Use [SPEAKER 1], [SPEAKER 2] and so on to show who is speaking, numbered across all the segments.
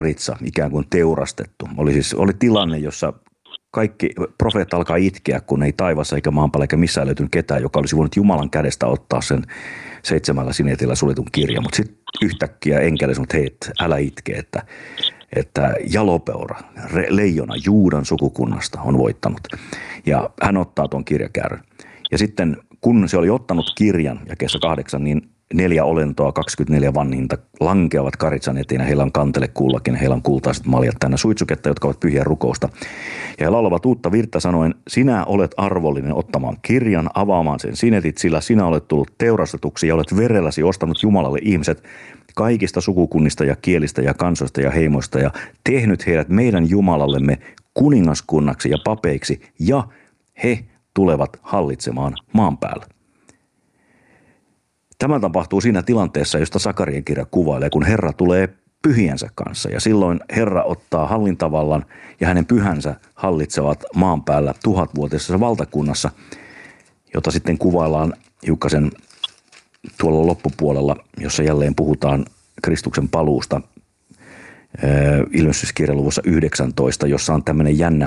[SPEAKER 1] karitsa, ikään kuin teurastettu. Oli tilanne, jossa kaikki profeetta alkaa itkeä, kun ei taivassa eikä maan päällä eikä missään löytynyt ketään, joka olisi voinut Jumalan kädestä ottaa sen 7 sinetillä suljetun kirjan. Mutta sitten yhtäkkiä enkeli sanoi, että hei, älä itke, että jalopeura, leijona Juudan sukukunnasta on voittanut. Ja hän ottaa tuon kirjakäärön. Ja sitten kun se oli ottanut kirjan jakeessa 8, niin 4 olentoa, 24 vanhinta lankeavat karitsan eteen ja heillä on kantele kullakin. Heillä on kultaiset maljat täynnä suitsuketta, jotka ovat pyhiä rukousta. Ja he laulavat uutta virttä sanoen, sinä olet arvollinen ottamaan kirjan, avaamaan sen sinetit, sillä sinä olet tullut teurastetuksi ja olet verelläsi ostanut Jumalalle ihmiset kaikista sukukunnista ja kielistä ja kansoista ja heimoista ja tehnyt heidät meidän Jumalallemme kuningaskunnaksi ja papeiksi ja he tulevat hallitsemaan maan päällä. Tämä tapahtuu siinä tilanteessa, josta Sakarien kirja kuvailee, kun Herra tulee pyhiensä kanssa. Ja silloin Herra ottaa hallintavallan ja hänen pyhänsä hallitsevat maan päällä 1000-vuotisessa valtakunnassa, jota sitten kuvaillaan hiukkasen tuolla loppupuolella, jossa jälleen puhutaan Kristuksen paluusta Ilmestyskirjan luvussa 19, jossa on tämmöinen jännä,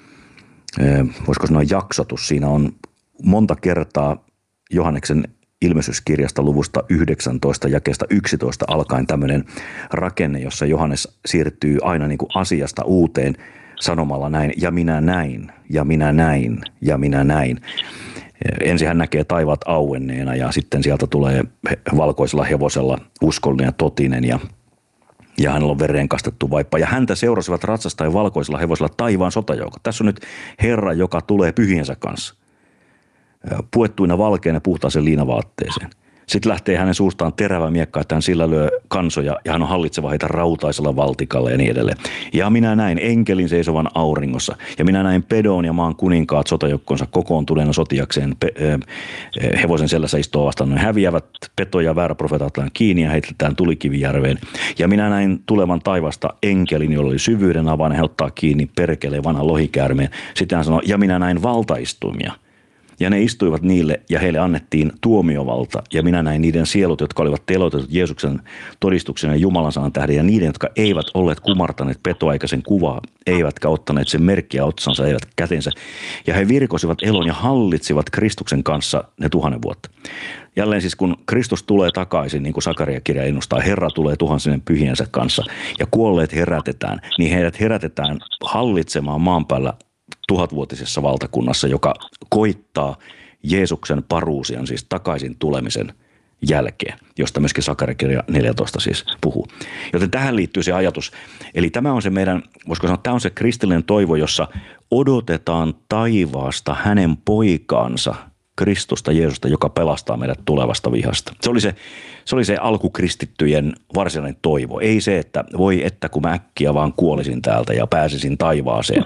[SPEAKER 1] voisiko sanoa jaksotus. Siinä on monta kertaa Johanneksen Ilmestyskirjasta luvusta 19 jakeesta 11 alkaen tämmöinen rakenne, jossa Johannes siirtyy aina niin kuin asiasta uuteen sanomalla näin, ja minä näin, ja minä näin, ja minä näin. Ensin hän näkee taivaat auenneena ja sitten sieltä tulee valkoisella hevosella uskollinen ja totinen ja hänellä on vereen kastettu vaippa. Ja häntä seurasivat ratsastaen valkoisella hevosella taivaan sotajoukot. Tässä on nyt Herra, joka tulee pyhiensä kanssa. Puettuina valkean ja puhtaaseen liinavaatteeseen. Sitten lähtee hänen suustaan terävä miekka, että hän sillä lyö kansoja ja hän on hallitseva heitä rautaisella valtikalla ja niin edelleen. Ja minä näin enkelin seisovan auringossa ja minä näin Pedon ja maan kuninkaat sotajoukkonsa kokoontuneena sotiakseen hevosen sellässä istua vastaan. Ne häviävät peto ja väärä profeetta kiinni ja heitetään tulikivijärveen. Ja minä näin tulevan taivasta enkelin, jolla oli syvyyden avain ja he ottaa kiinni perkeleen vanhan lohikäärmeen. Sitten hän sanoi, ja minä näin valtaistuimia. Ja ne istuivat niille ja heille annettiin tuomiovalta ja minä näin niiden sielut, jotka olivat teloitetut Jeesuksen todistuksen ja Jumalan sanan tähden ja niiden, jotka eivät olleet kumartaneet petoa eikä sen kuvaa, eivätkä ottaneet sen merkkiä otsansa, eivät kätensä. Ja he virkosivat elon ja hallitsivat Kristuksen kanssa ne 1000 vuotta. Jälleen siis kun Kristus tulee takaisin, niin kuin Sakaria-kirja ennustaa, Herra tulee tuhansinen pyhiensä kanssa ja kuolleet herätetään, niin heidät herätetään hallitsemaan maan päällä 1000-vuotisessa valtakunnassa, joka koittaa Jeesuksen paruusian, siis takaisin tulemisen jälkeen, josta myöskin Sakaria-kirja 14 siis puhuu. Joten tähän liittyy se ajatus. Eli tämä on se meidän, voisiko sanoa, tämä on se kristillinen toivo, jossa odotetaan taivaasta hänen poikaansa, Kristusta, Jeesusta, joka pelastaa meidät tulevasta vihasta. Se oli se alkukristittyjen varsinainen toivo. Ei se, että voi että kun mä äkkiä vaan kuolisin täältä ja pääsisin taivaaseen,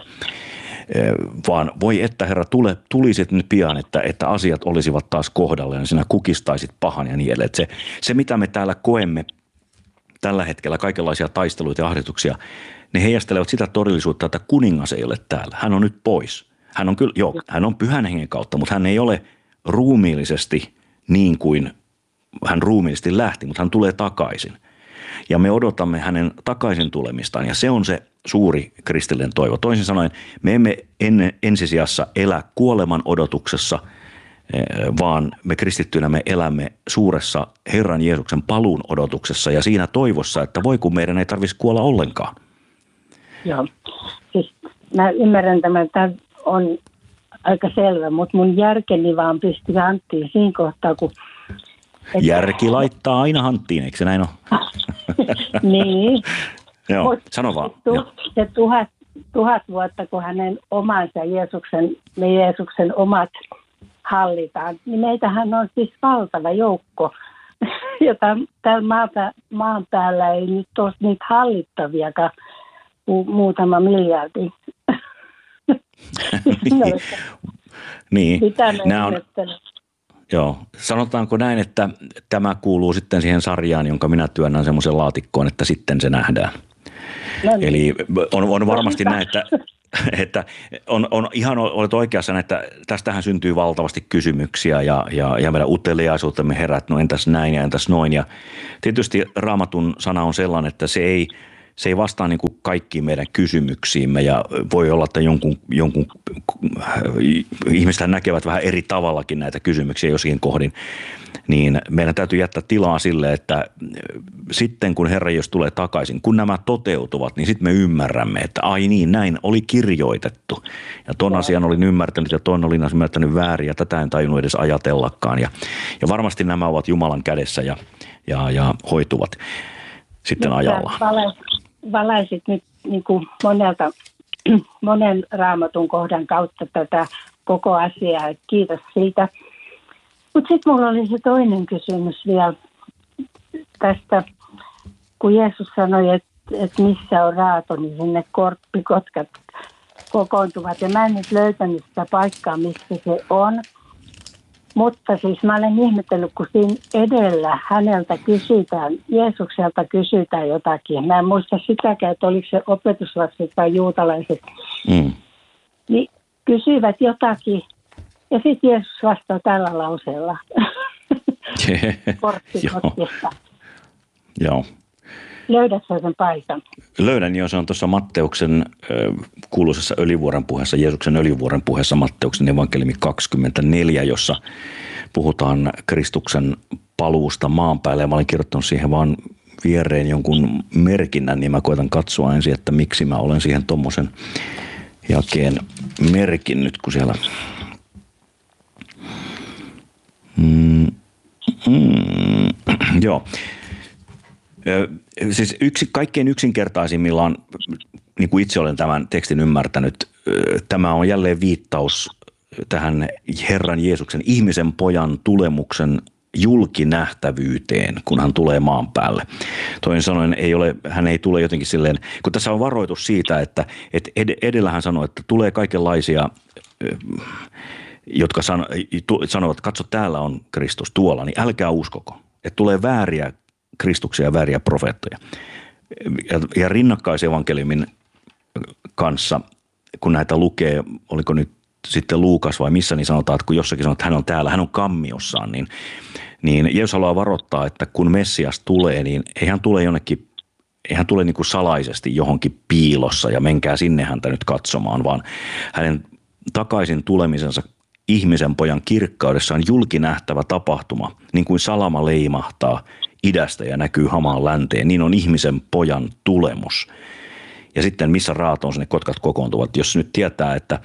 [SPEAKER 1] vaan voi että Herra tulisit nyt pian, että asiat olisivat taas kohdallaan ja sinä kukistaisit pahan ja niin edelleen. Se mitä me täällä koemme tällä hetkellä, kaikenlaisia taisteluita ja ahdituksia, ne heijastelevat sitä todellisuutta, että kuningas ei ole täällä. Hän on nyt pois. Hän on kyllä, hän on pyhän hengen kautta, mutta hän ei ole ruumiillisesti niin kuin hän ruumiillisesti lähti, mutta hän tulee takaisin. Ja me odotamme hänen takaisin tulemistaan ja se on se suuri kristillinen toivo. Toisin sanoen me emme ensisijassa elä kuoleman odotuksessa, vaan me kristittyinä me elämme suuressa Herran Jeesuksen paluun odotuksessa ja siinä toivossa, että voi kun meidän ei tarvitsisi kuolla ollenkaan.
[SPEAKER 2] Joo, siis mä ymmärrän tämän, tämä on aika selvä, mutta mun järkeni vaan pystyy hanttiin siinä kohtaa, kun...
[SPEAKER 1] Järki laittaa aina hanttiin, eikö se näin ole?
[SPEAKER 2] Niin.
[SPEAKER 1] Joo, sano vaan.
[SPEAKER 2] Se 1000 vuotta, kun hänen omansa Jeesuksen omat hallitaan, niin meitähän on siis valtava joukko, jota täällä maan päällä ei nyt ole niitä hallittaviakaan muutama miljardi.
[SPEAKER 1] Niin.
[SPEAKER 2] Mitä me
[SPEAKER 1] Joo. Sanotaanko näin, että tämä kuuluu sitten siihen sarjaan, jonka minä työnnän semmoisen laatikkoon, että sitten se nähdään. No niin. Eli on varmasti näin, että on ihan olet oikeassa, että tästähän syntyy valtavasti kysymyksiä ja meidän uteliaisuutemme herät, no entäs näin ja entäs noin. Ja tietysti Raamatun sana on sellainen, että se se ei vastaa niin kuin kaikkiin meidän kysymyksiimme ja voi olla, että jonkun ihmiset näkevät vähän eri tavallakin näitä kysymyksiä joskin kohdin, niin meidän täytyy jättää tilaa sille, että sitten kun Herra Jeesus tulee takaisin, kun nämä toteutuvat, niin sitten me ymmärrämme, että ai niin, näin oli kirjoitettu. Ja ton asian olin ymmärtänyt ja ton olin ymmärtänyt väärin ja tätä en tajunnut edes ajatellakaan. Ja varmasti nämä ovat Jumalan kädessä ja hoituvat sitten ajallaan.
[SPEAKER 2] Valaisit nyt niin kuin monen raamatun kohdan kautta tätä koko asiaa. Kiitos siitä. Mutta sitten mulla oli se toinen kysymys vielä tästä, kun Jeesus sanoi, että missä on raato, niin sinne korppikotkat kokoontuvat. Ja mä en nyt löytänyt sitä paikkaa, missä se on. Mutta siis mä olen ihmetellyt, kun siinä edellä häneltä kysytään, Jeesukselta kysytään jotakin. Mä en muista sitäkään, että oliko se opetuslapset tai juutalaiset. Niin kysyivät jotakin ja sitten Jeesus vastaa tällä lauseella. Korttikotkista.
[SPEAKER 1] Joo.
[SPEAKER 2] Löydätkö sen paikan?
[SPEAKER 1] Löydän jo, se on tuossa Matteuksen kuuluisessa öljyvuoren puheessa, Jeesuksen öljyvuoren puheessa Matteuksen evankeliumi 24, jossa puhutaan Kristuksen paluusta maan päälle. Ja mä olin kirjoittanut siihen vaan viereen jonkun merkinnän, niin mä koitan katsoa ensin, että miksi mä olen siihen tommosen jakeen merkinnyt, kun siellä joo. Siis kaikkein yksinkertaisimmillaan, niin kuin itse olen tämän tekstin ymmärtänyt, tämä on jälleen viittaus tähän Herran Jeesuksen ihmisen pojan tulemuksen julkinähtävyyteen, kun hän tulee maan päälle. Toisin sanoen hän ei tule jotenkin silleen, kun tässä on varoitus siitä, että edellä hän sanoi, että tulee kaikenlaisia, jotka sanovat, katso täällä on Kristus tuolla, niin älkää uskoko, että tulee vääriä Kristuksia ja vääriä profeettoja. Ja rinnakkaisevankeliumin kanssa, kun näitä lukee, oliko nyt sitten Luukas vai missä, niin sanotaan, että kun jossakin sanotaan, että hän on täällä, hän on kammiossaan, niin Jeesus haluaa varoittaa, että kun Messias tulee, niin ei hän tule niin kuin salaisesti johonkin piilossa ja menkää sinne häntä nyt katsomaan, vaan hänen takaisin tulemisensa ihmisen pojan kirkkaudessa on julkinähtävä tapahtuma, niin kuin salama leimahtaa idästä ja näkyy hamaan länteen, niin on ihmisen pojan tulemus. Ja sitten missä raatoon ne kotkat kokoontuvat, jos nyt tietää, että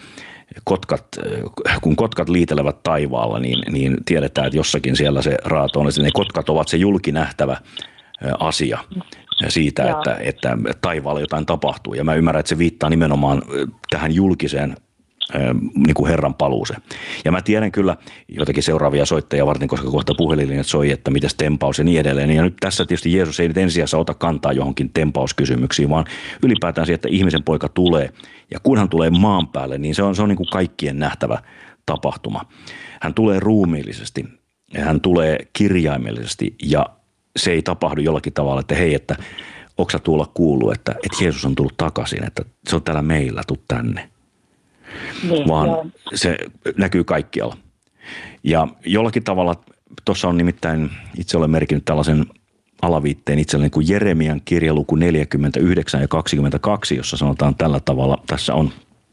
[SPEAKER 1] kun kotkat liitelevät taivaalla, niin tiedetään, että jossakin siellä se raato on, että ne kotkat ovat se julkinähtävä asia siitä, että taivaalla jotain tapahtuu. Ja mä ymmärrän, että se viittaa nimenomaan tähän julkiseen niin kuin Herran paluuseen. Ja mä tiedän kyllä jotakin seuraavia soittajia varten, koska kohta puhelinlinjat soi, että mitäs tempaus ja niin edelleen. Ja nyt tässä tietysti Jeesus ei nyt ensisijaisesti ota kantaa johonkin tempauskysymyksiin, vaan ylipäätään siihen, että ihmisen poika tulee. Ja kun hän tulee maan päälle, niin se on niin kuin kaikkien nähtävä tapahtuma. Hän tulee ruumiillisesti, hän tulee kirjaimellisesti ja se ei tapahdu jollakin tavalla, että hei, että oksa tuolla kuuluu, että Jeesus on tullut takaisin, että se on täällä meillä, tuu tänne.
[SPEAKER 2] Niin,
[SPEAKER 1] vaan se näkyy kaikkialla. Ja jollakin tavalla, tuossa on nimittäin, itse olen merkinnyt tällaisen alaviitteen itselleni kuin Jeremian kirja luku 49 ja 22, jossa sanotaan tällä tavalla, tässä on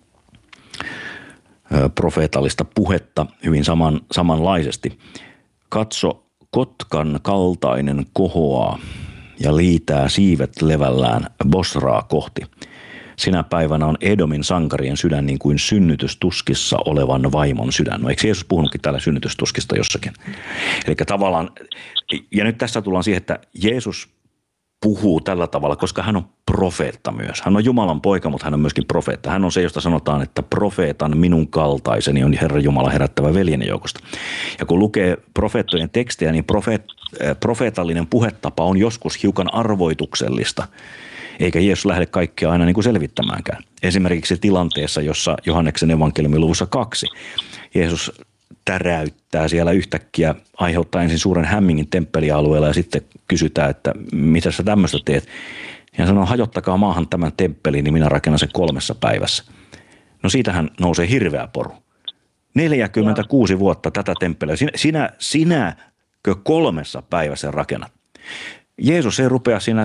[SPEAKER 1] profeetallista puhetta hyvin samanlaisesti. Katso, kotkan kaltainen kohoaa ja liitää siivet levällään Bosraa kohti. Sinä päivänä on Edomin sankarien sydän niin kuin synnytystuskissa olevan vaimon sydän. No eikö Jeesus puhunutkin täällä synnytystuskista jossakin? Eli tavallaan, ja nyt tässä tullaan siihen, että Jeesus puhuu tällä tavalla, koska hän on profeetta myös. Hän on Jumalan poika, mutta hän on myöskin profeetta. Hän on se, josta sanotaan, että profeetan minun kaltaiseni on Herra Jumala herättävä veljeni joukosta. Ja kun lukee profeettojen tekstejä, niin profeetallinen puhetapa on joskus hiukan arvoituksellista. Eikä Jeesus lähde kaikkea aina niin kuin selvittämäänkään. Esimerkiksi tilanteessa, jossa Johanneksen evankeliumin luvussa 2 Jeesus täräyttää siellä yhtäkkiä, aiheuttaa ensin suuren hämmingin temppelialueella ja sitten kysytään, että mitä sä tämmöistä teet. Ja sanoo, hajottakaa maahan tämän temppelin, niin minä rakennan sen 3 päivässä. No siitähän nousee hirveä poru. 46 vuotta tätä temppeliä. Sinäkö 3 päivässä rakennat? Jeesus ei rupea siinä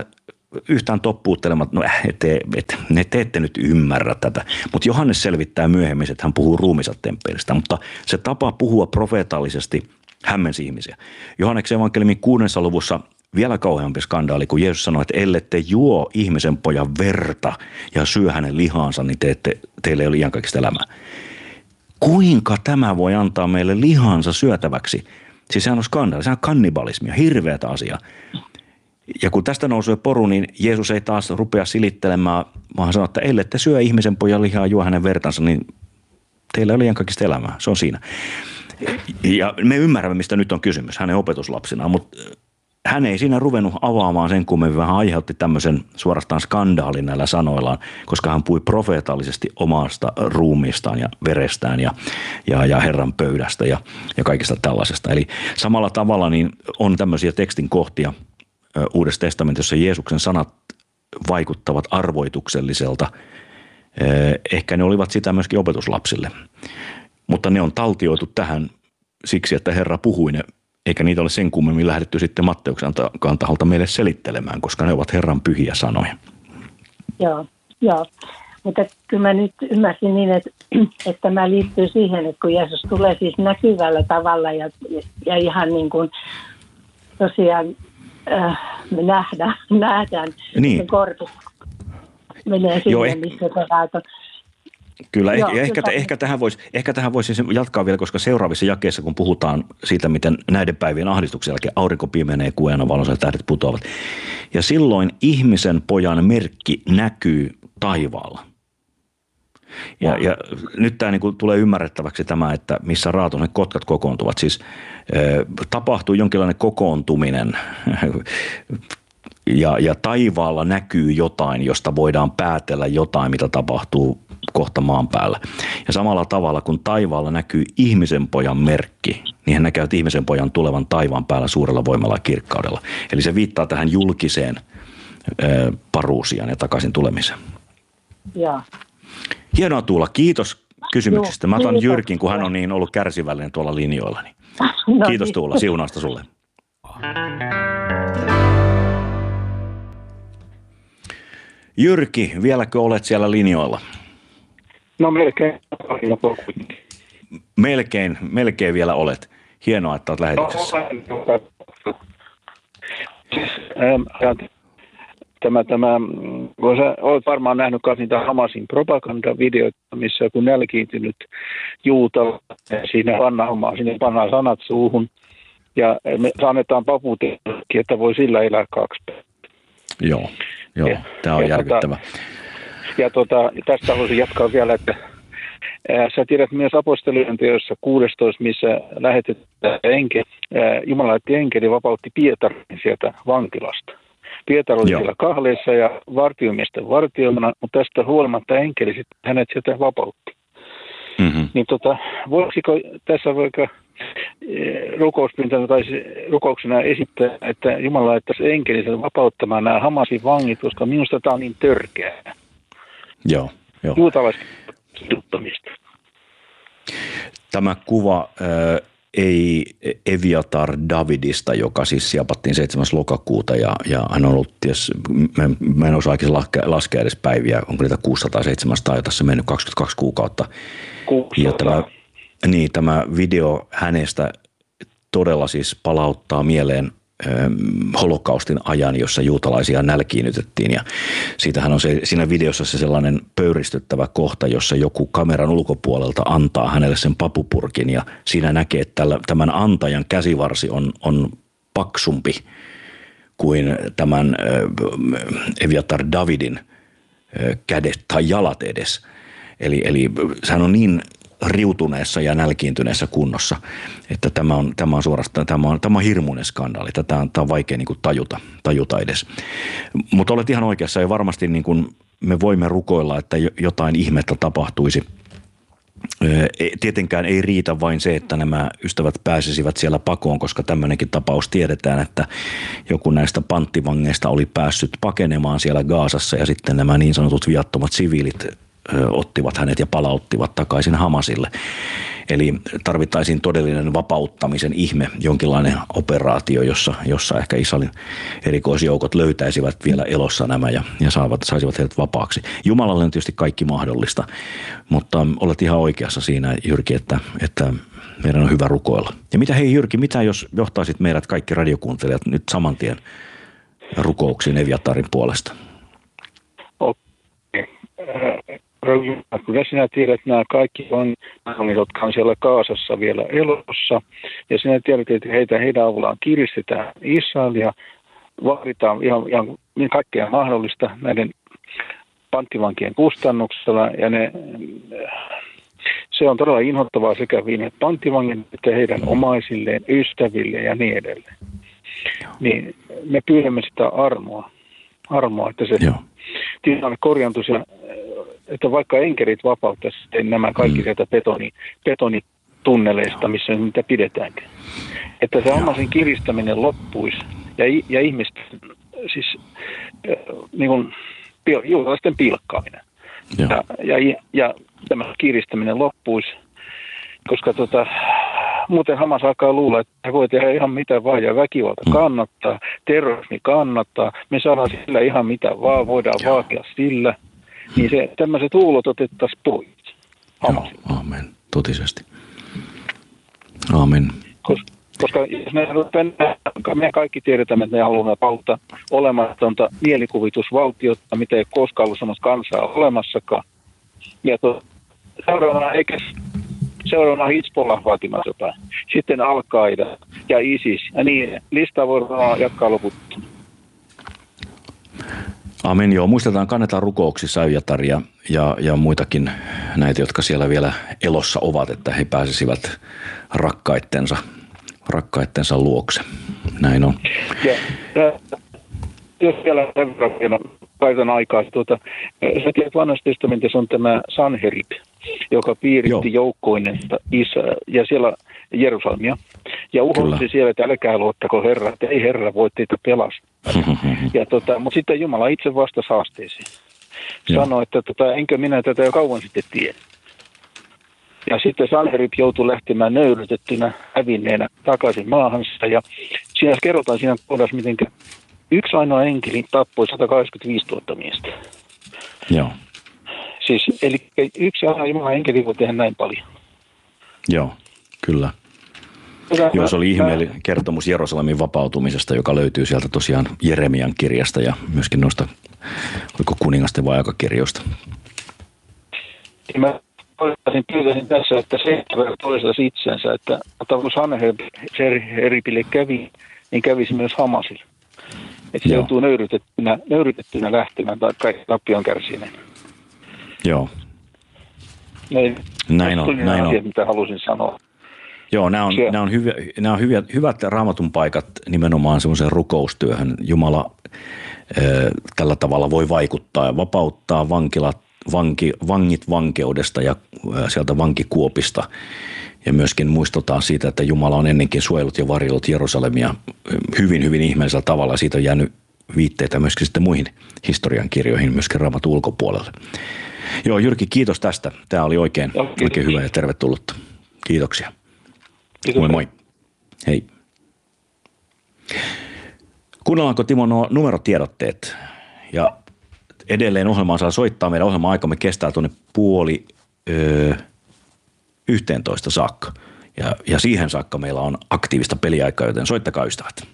[SPEAKER 1] yhtään toppuuttelematta, te ette nyt ymmärrä tätä. Mutta Johannes selvittää myöhemmin, että hän puhuu ruumistemppelistä, mutta se tapa puhua profeetallisesti hämmensi ihmisiä. Johanneksen evankeliumin 6. luvussa vielä kauheampi skandaali, kun Jeesus sanoi, että ellette juo ihmisen pojan verta ja syö hänen lihaansa, niin teille ei ole iankaikkista elämää. Kuinka tämä voi antaa meille lihansa syötäväksi? Siis sehän on skandaali, sehän on kannibalismia, hirveätä asiaa. Ja kun tästä nousee poru, niin Jeesus ei taas rupea silittelemään, vaan sanoo, että ellette syö ihmisen pojan lihaa, juo hänen vertansa, niin teillä ei ole iankaikkista elämää. Se on siinä. Ja me ymmärrämme, mistä nyt on kysymys hänen opetuslapsinaan, mutta hän ei siinä ruvennut avaamaan sen, kun me vähän aiheutti tämmöisen suorastaan skandaalin näillä sanoillaan, koska hän puhui profeetallisesti omasta ruumiistaan ja verestään ja Herran pöydästä ja kaikesta tällaisesta. Eli samalla tavalla niin on tämmöisiä tekstin kohtia Uudessa testamentissa, jossa Jeesuksen sanat vaikuttavat arvoitukselliselta. Ehkä ne olivat sitä myöskin opetuslapsille, mutta ne on taltioitu tähän siksi, että Herra puhui ne, eikä niitä ole sen kummemmin lähdetty sitten Matteuksen taholta meille selittelemään, koska ne ovat Herran pyhiä sanoja.
[SPEAKER 2] Joo. Mutta kyllä mä nyt ymmärsin niin, että tämä liittyy siihen, että kun Jeesus tulee siis näkyvällä tavalla ja ihan niin kuin tosiaan me nähdään niin. Se korpi menee sinne, missä se raato.
[SPEAKER 1] Kyllä, ehkä tähän voisi jatkaa vielä, koska seuraavissa jakeissa, kun puhutaan siitä, miten näiden päivien ahdistuksen jälkeen aurinko pimenee, kuuena valonsa ja tähdet putoavat. Ja silloin ihmisen pojan merkki näkyy taivaalla. Ja nyt tämä niin tulee ymmärrettäväksi tämä, että missä raatoiset kotkat kokoontuvat. Siis tapahtuu jonkinlainen kokoontuminen ja taivaalla näkyy jotain, josta voidaan päätellä jotain, mitä tapahtuu kohta maan päällä. Ja samalla tavalla, kun taivaalla näkyy ihmisen pojan merkki, niin hän näkee ihmisen pojan tulevan taivaan päällä suurella voimalla ja kirkkaudella. Eli se viittaa tähän julkiseen paruusiaan ja takaisin tulemiseen.
[SPEAKER 2] Joo.
[SPEAKER 1] Hienoa Tuula, kiitos kysymyksestä. Mä otan Jyrkin, kun hän on niin ollut kärsivällinen tuolla linjoilla. Niin. Kiitos Tuula, siunausta sulle. Jyrki, vieläkö olet siellä linjoilla?
[SPEAKER 3] No melkein.
[SPEAKER 1] Melkein vielä olet. Hienoa, että olet lähetyksessä. Olet varmaan nähnyt myös niitä Hamasin propagandavideoita, missä joku nälkiintynyt juutala, siinä pannaan sanat suuhun ja me annetaan papuutellekin, että voi sillä elää 2 päivää. Joo, tämä on järkyttävä.
[SPEAKER 3] Tästä haluaisin jatkaa vielä, että sä tiedät myös apostolien teossa 16, missä lähetetään Jumala lähetti enkeli vapautti Pietarin sieltä vankilasta. Pietari oli siellä kahleissa ja vartiomiesten vartiomana, mutta tästä huolimatta enkeli sitten hänet sieltä vapautti. Mm-hmm. Niin voisiko tässä vaikka rukouksena esittää, että Jumala laittaisi enkelisen vapauttamaan nämä Hamasin vangit, koska minusta tämä on niin törkeää.
[SPEAKER 1] Joo.
[SPEAKER 3] Juutalaista kiduttamista.
[SPEAKER 1] Tämä kuva ei Eviatar Davidista, joka siis siapattiin 7. lokakuuta ja hän on ollut, mä en osaa laskea edes päiviä, onko niitä 600-700, jota se mennyt 22 kuukautta.
[SPEAKER 3] 600.
[SPEAKER 1] Ja tämä video hänestä todella siis palauttaa mieleen holokaustin ajan, jossa juutalaisia nälkiinnytettiin ja siitähän on siinä videossa se sellainen pöyristyttävä kohta, jossa joku kameran ulkopuolelta antaa hänelle sen papupurkin ja siinä näkee, että tämän antajan käsivarsi on paksumpi kuin tämän Eviatar Davidin kädet tai jalat edes. Eli sehän on niin riutuneessa ja nälkiintyneessä kunnossa, että tämä on suorastaan, tämä on hirmuinen skandaali. Tämä on vaikea niin kuin tajuta edes. Mutta olet ihan oikeassa ja varmasti niin kuin me voimme rukoilla, että jotain ihmettä tapahtuisi. Tietenkään ei riitä vain se, että nämä ystävät pääsisivät siellä pakoon, koska tämmöinenkin tapaus tiedetään, että joku näistä panttivangeista oli päässyt pakenemaan siellä Gazassa ja sitten nämä niin sanotut viattomat siviilit ottivat hänet ja palauttivat takaisin Hamasille. Eli tarvittaisiin todellinen vapauttamisen ihme, jonkinlainen operaatio, jossa ehkä Israelin erikoisjoukot löytäisivät vielä elossa nämä ja saisivat heidät vapaaksi. Jumalalle on tietysti kaikki mahdollista, mutta olet ihan oikeassa siinä, Jyrki, että meidän on hyvä rukoilla. Ja mitä Jyrki, mitä jos johtaisit meidät kaikki radiokuuntelijat nyt saman tien rukouksiin Eviatarin puolesta?
[SPEAKER 3] Okei. Kyllä sinä tiedät nämä kaikki vangit, jotka on siellä Kaasassa vielä elossa, ja sinä tiedät, että heidän avullaan kiristetään Israelia, vaaditaan ihan kaikkea mahdollista näiden panttivankien kustannuksella, ja se on todella inhottavaa sekä panttivangin että heidän omaisilleen, ystäville ja niin edelleen. Niin me pyydämme sitä armoa, että se tilanne korjaantuisi, että vaikka enkelit vapauttaisivat nämä kaikki sieltä betonitunneleista, missä niitä pidetäänkin. Että se Hamasin kiristäminen loppuisi ja ihmisten, siis niin kuin juutalaisten pilkkaaminen. Ja tämä kiristäminen loppuisi, koska muuten Hamas alkaa luulla, että he voi tehdä ihan mitä vaan ja väkivalta kannattaa, terrorismi kannattaa, me saadaan sillä ihan mitä vaan, voidaan vaatia sillä. Niin tämmöiset luulot otettaisiin pois Hamasille.
[SPEAKER 1] Aamen, totisesti. Aamen.
[SPEAKER 3] Koska jos me kaikki tiedetään, että me haluamme pauttaa olematonta mielikuvitusvaltiota, mitä ei koskaan ollut sellaista kansaa olemassakaan. Ja seuraavana Hizbollah vaatimassa jotain. Sitten Al-Qaida ja ISIS ja niin. Listaa voidaan jatkaa loputtomaan.
[SPEAKER 1] Amen, joo. Muistetaan, kannetaan rukouksissa Eviataria ja muitakin näitä, jotka siellä vielä elossa ovat, että he pääsisivät rakkaittensa luokse. Näin on.
[SPEAKER 3] Ja jos vielä kaitan aikaa, sä tiedät, vanhassa testamentissa on tämä Sanherib, joka piiritti joukkoinen ja siellä Jerusalemia. Ja uhotti siellä, että älkää luottako Herra, että ei Herra voi teitä pelastaa. Mutta sitten Jumala itse vastasi haasteeseen. Sanoi, että enkö minä tätä jo kauan sitten tiedä. Ja sitten Sanherib joutui lähtemään nöyrytettynä, hävinneenä takaisin maahansa. Ja siinä kerrotaan siinä kohdassa, miten yksi ainoa enkeli tappoi 185 000 miestä.
[SPEAKER 1] Joo.
[SPEAKER 3] Siis, eli yksi ainoa Jumalan enkeli voi tehdä näin paljon.
[SPEAKER 1] Joo, kyllä. Joo, se oli ihmeellinen kertomus Jerusalemin vapautumisesta, joka löytyy sieltä tosiaan Jeremian kirjasta ja myöskin noista, oliko kuningasten vai aikakirjoista.
[SPEAKER 3] Mä pyytäisin tässä, että se toistaisi itsensä, että kun Sanheribille kävi, niin kävisi myös Hamasille. Että se joutuu nöyrytettynä lähtemään tai kaikki tappion kärsineen.
[SPEAKER 1] Joo. Näin on.
[SPEAKER 3] Asiat, mitä halusin sanoa.
[SPEAKER 1] Joo, nämä on hyvät raamatun paikat nimenomaan semmoiseen rukoustyöhön. Jumala tällä tavalla voi vaikuttaa ja vapauttaa vangit vankeudesta ja sieltä vankikuopista. Ja myöskin muistutaan siitä, että Jumala on ennenkin suojellut ja varjellut Jerusalemia hyvin, hyvin ihmeellisellä tavalla. Siitä on jäänyt viitteitä myöskin sitten muihin historian kirjoihin, myöskin raamatun ulkopuolelle. Joo, Jyrki, kiitos tästä. Tämä oli oikein hyvä ja tervetullutta. Kiitoksia.
[SPEAKER 3] Kiitos.
[SPEAKER 1] Moi moi. Hei. Kuunnellaanko Timo nuo numerotiedotteet? Ja edelleen ohjelmaan saa soittaa. Meidän ohjelma-aikamme kestää tuonne 10:30 saakka. Ja siihen saakka meillä on aktiivista peliaikaa, joten soittakaa ystävät.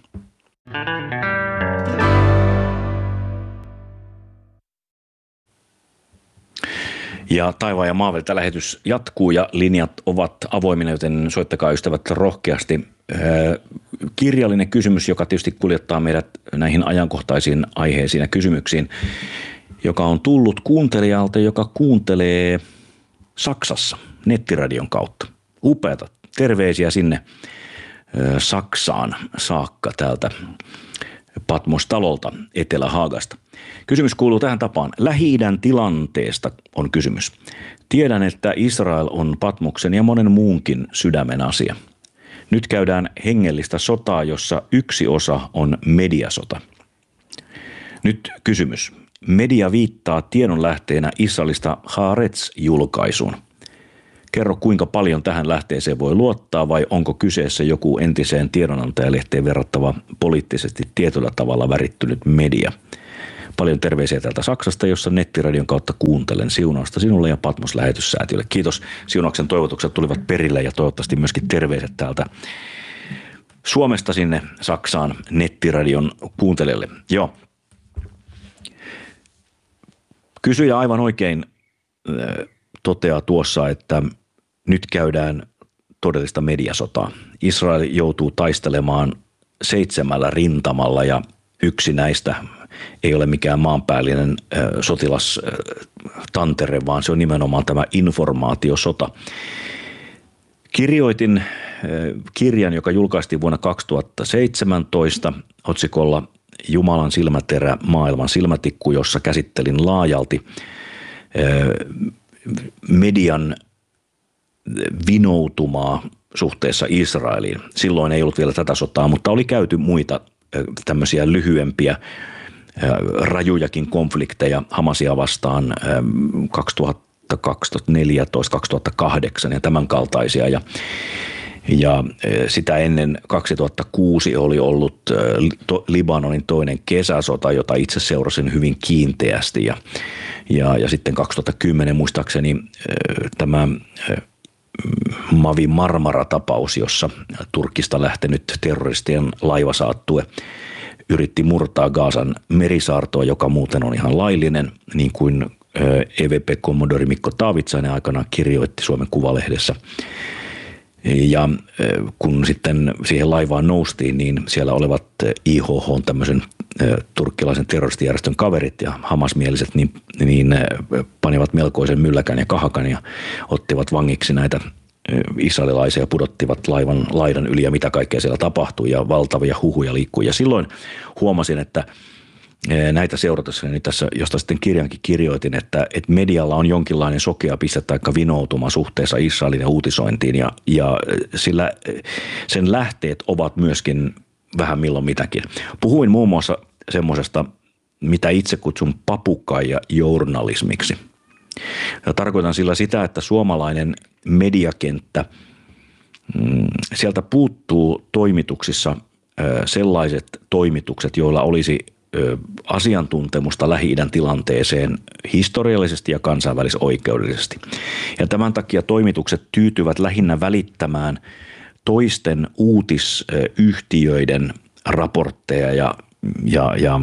[SPEAKER 1] Ja Taivaan ja Maavelta lähetys jatkuu ja linjat ovat avoimina, joten soittakaa ystävät rohkeasti. Kirjallinen kysymys, joka tietysti kuljettaa meidät näihin ajankohtaisiin aiheisiin ja kysymyksiin, joka on tullut kuuntelijalta, joka kuuntelee Saksassa nettiradion kautta. Upeata. Terveisiä sinne Saksaan saakka täältä Patmos-talolta Etelä-Haagasta. Kysymys kuuluu tähän tapaan. Lähi-idän tilanteesta on kysymys. Tiedän, että Israel on Patmoksen ja monen muunkin sydämen asia. Nyt käydään hengellistä sotaa, jossa yksi osa on mediasota. Nyt kysymys. Media viittaa tiedonlähteenä Israelista Haaretz-julkaisuun. Kerro, kuinka paljon tähän lähteeseen voi luottaa vai onko kyseessä joku entiseen tiedonantajalehteen verrattava poliittisesti tietyllä tavalla värittynyt media. Paljon terveisiä täältä Saksasta, jossa nettiradion kautta kuuntelen. Siunausta sinulle ja Patmos-lähetyssäätiölle. Kiitos. Siunauksen toivotukset tulivat perille ja toivottavasti myöskin terveiset täältä Suomesta sinne Saksaan nettiradion kuuntelijalle. Joo. Kysyjä aivan oikein toteaa tuossa, että nyt käydään todellista mediasotaa. Israel joutuu taistelemaan 7 rintamalla ja yksi näistä ei ole mikään maanpäällinen sotilastantere, vaan se on nimenomaan tämä informaatiosota. Kirjoitin kirjan, joka julkaistiin vuonna 2017 otsikolla Jumalan silmäterä, maailman silmätikku, jossa käsittelin laajalti median vinoutumaa suhteessa Israeliin. Silloin ei ollut vielä tätä sotaa, mutta oli käyty muita tämmöisiä lyhyempiä, rajujakin konflikteja Hamasia vastaan 2014, 2008 ja tämän kaltaisia. Ja sitä ennen 2006 oli ollut Libanonin toinen kesäsota, jota itse seurasin hyvin kiinteästi. Ja sitten 2010 muistaakseni tämä Mavi Marmara-tapaus, jossa Turkista lähtenyt terroristien laivasaattue yritti murtaa Gaasan merisaartoa, joka muuten on ihan laillinen, niin kuin EVP-kommodori Mikko Taavitsainen aikanaan kirjoitti Suomen Kuvalehdessä. Ja kun sitten siihen laivaan noustiin, niin siellä olevat IHH, tämmöisen turkkilaisen terroristijärjestön kaverit ja hamasmieliset, niin panivat melkoisen mylläkän ja kahakan ja ottivat vangiksi näitä israelilaisia, pudottivat laivan laidan yli ja mitä kaikkea siellä tapahtui ja valtavia huhuja liikkui. Ja silloin huomasin, että näitä seuratessani tässä, josta sitten kirjankin kirjoitin, että medialla on jonkinlainen sokea piste tai vinoutuma suhteessa Israelin ja uutisointiin ja sillä sen lähteet ovat myöskin vähän milloin mitäkin. Puhuin muun muassa semmoisesta, mitä itse kutsun papukaija-journalismiksi. Ja tarkoitan sillä sitä, että suomalainen mediakenttä, sieltä puuttuu toimituksissa sellaiset toimitukset, joilla olisi asiantuntemusta Lähi-idän tilanteeseen historiallisesti ja kansainvälisoikeudellisesti. Ja tämän takia toimitukset tyytyvät lähinnä välittämään toisten uutisyhtiöiden raportteja ja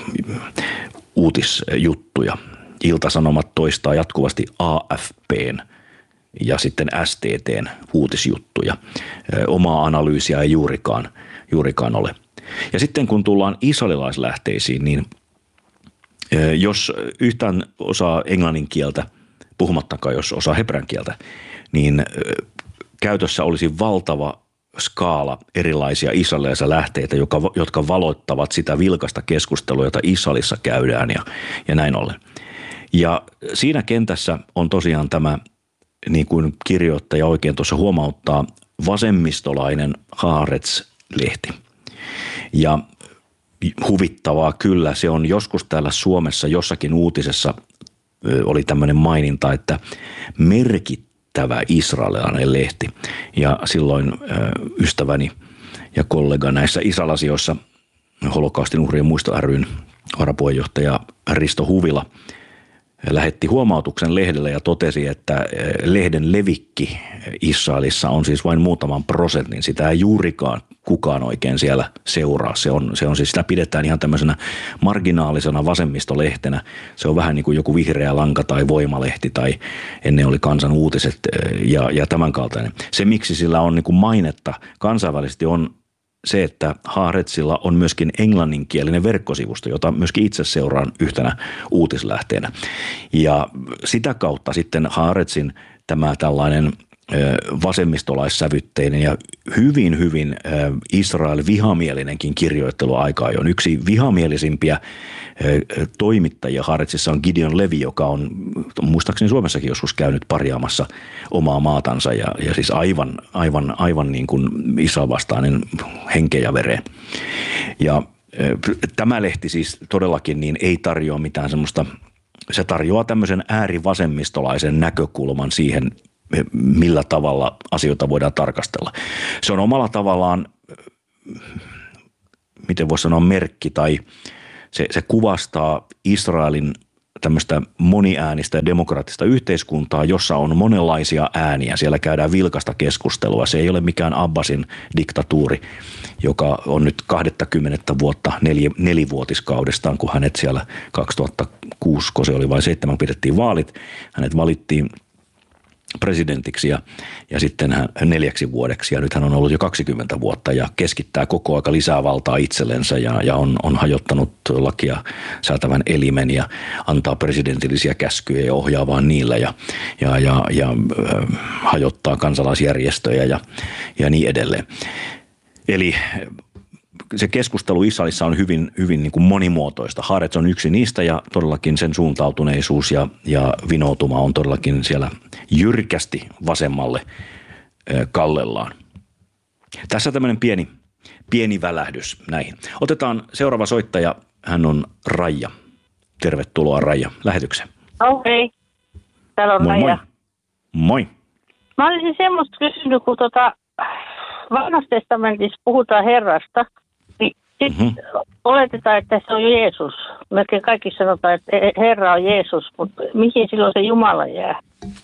[SPEAKER 1] uutisjuttuja. Ilta-Sanomat toistaa jatkuvasti AFP:n ja sitten STT:n uutisjuttuja. Omaa analyysiä ei juurikaan ole. Ja sitten kun tullaan israelilaislähteisiin, niin jos yhtään osaa englannin kieltä, puhumattakaan jos osaa hebrean kieltä, niin käytössä olisi valtava skaala erilaisia israelilaisia lähteitä, jotka valoittavat sitä vilkasta keskustelua, jota Israelissa käydään ja näin ollen. Ja siinä kentässä on tosiaan tämä, niin kuin kirjoittaja oikein tuossa huomauttaa, vasemmistolainen Haaretz-lehti. Ja huvittavaa kyllä, se on joskus täällä Suomessa jossakin uutisessa oli tämmöinen maininta, että merkittävä israelilainen lehti. Ja silloin ystäväni ja kollega näissä Israel-asioissa, Holokaustin uhrien muisto ry:n varapuheenjohtaja Risto Huvila lähetti huomautuksen lehdelle ja totesi, että lehden levikki Israelissa on siis vain muutaman prosentin. Sitä ei juurikaan kukaan oikein siellä seuraa. Se on siis, sitä pidetään ihan tämmöisenä marginaalisena vasemmistolehtenä. Se on vähän niin kuin joku Vihreä Lanka tai Voimalehti tai ennen oli Kansan Uutiset ja tämän kaltainen. Se, miksi sillä on niin kuin mainetta kansainvälisesti, on se, että Haaretzilla on myöskin englanninkielinen verkkosivusto, jota myöskin itse seuraan yhtenä uutislähteenä. Ja sitä kautta sitten Haaretzin tämä tällainen vasemmistolaissävytteinen ja hyvin Israel-vihamielinenkin kirjoittelu aikaa on. Yksi vihamielisimpiä toimittajia Haaretzissa on Gideon Levy, joka on muistaakseni Suomessakin joskus käynyt parjaamassa omaa maatansa ja siis aivan niin kuin Israel-vastainen henkeä ja vereen. Ja Tämä lehti siis todellakin niin ei tarjoa mitään semmoista, se tarjoaa tämmöisen äärivasemmistolaisen näkökulman siihen, millä tavalla asioita voidaan tarkastella. Se on omalla tavallaan, miten voisi sanoa, merkki tai se kuvastaa Israelin tämmöistä moniäänistä ja demokraattista yhteiskuntaa, jossa on monenlaisia ääniä. Siellä käydään vilkasta keskustelua. Se ei ole mikään Abbasin diktatuuri, joka on nyt 20 vuotta nelivuotiskaudestaan, kun hänet siellä 2006, kun se oli vain 7, pidettiin vaalit. Hänet valittiin presidentiksi ja sitten hän 4 vuodeksi ja nyt hän on ollut jo 20 vuotta ja keskittää koko aika lisää valtaa itsellensä ja on hajottanut lakia säätävän elimen ja antaa presidentillisiä käskyjä ja ohjaa vaan niillä ja hajottaa kansalaisjärjestöjä ja niin edelleen. Eli se keskustelu Israelissa on hyvin niin kuin monimuotoista. Haaretz on yksi niistä ja todellakin sen suuntautuneisuus ja vinoutuma on todellakin siellä jyrkästi vasemmalle kallellaan. Tässä tämmöinen pieni välähdys näihin. Otetaan seuraava soittaja. Hän on Raija. Tervetuloa Raija lähetykseen.
[SPEAKER 4] Okei. Täällä on Raija.
[SPEAKER 1] Moi.
[SPEAKER 4] Mä olisin semmoista kysynyt, kun Vanhassa testamentissa puhutaan Herrasta, niin sitten oletetaan, että se on Jeesus. Melkein kaikki sanotaan, että Herra on Jeesus, mutta mihin silloin se Jumala jää?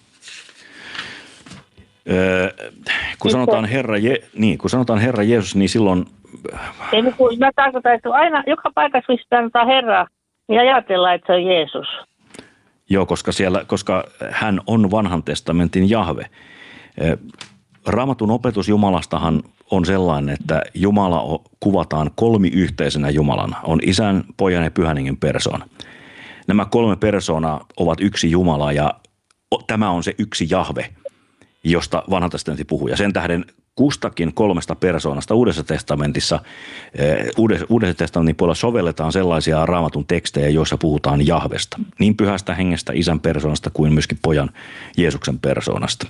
[SPEAKER 1] Kun sanotaan Herra Jeesus, niin silloin...
[SPEAKER 4] Mä tarkoitan, että aina joka paikassa, missä sanotaan Herra, niin ajatellaan, että se on Jeesus.
[SPEAKER 1] Joo, koska hän on Vanhan testamentin Jahve. Raamatun opetus Jumalastahan on sellainen, että Jumala kuvataan kolmiyhteisenä Jumalana. On Isän, Pojan ja Pyhän Hengen persoona. Nämä 3 persoonaa ovat yksi Jumala ja tämä on se yksi Jahve, josta Vanha testamentti puhuu. Ja sen tähden kustakin 3 persoonasta Uudessa testamentissa, Uudessa testamentin puolella sovelletaan sellaisia Raamatun tekstejä, joissa puhutaan Jahvesta. Niin Pyhästä Hengestä, Isän persoonasta kuin myöskin Pojan Jeesuksen persoonasta.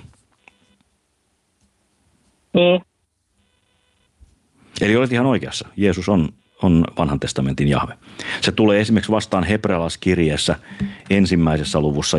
[SPEAKER 4] Niin.
[SPEAKER 1] Eli olet ihan oikeassa. Jeesus on Vanhan testamentin Jahve. Se tulee esimerkiksi vastaan hebrealaiskirjeessä 1. luvussa,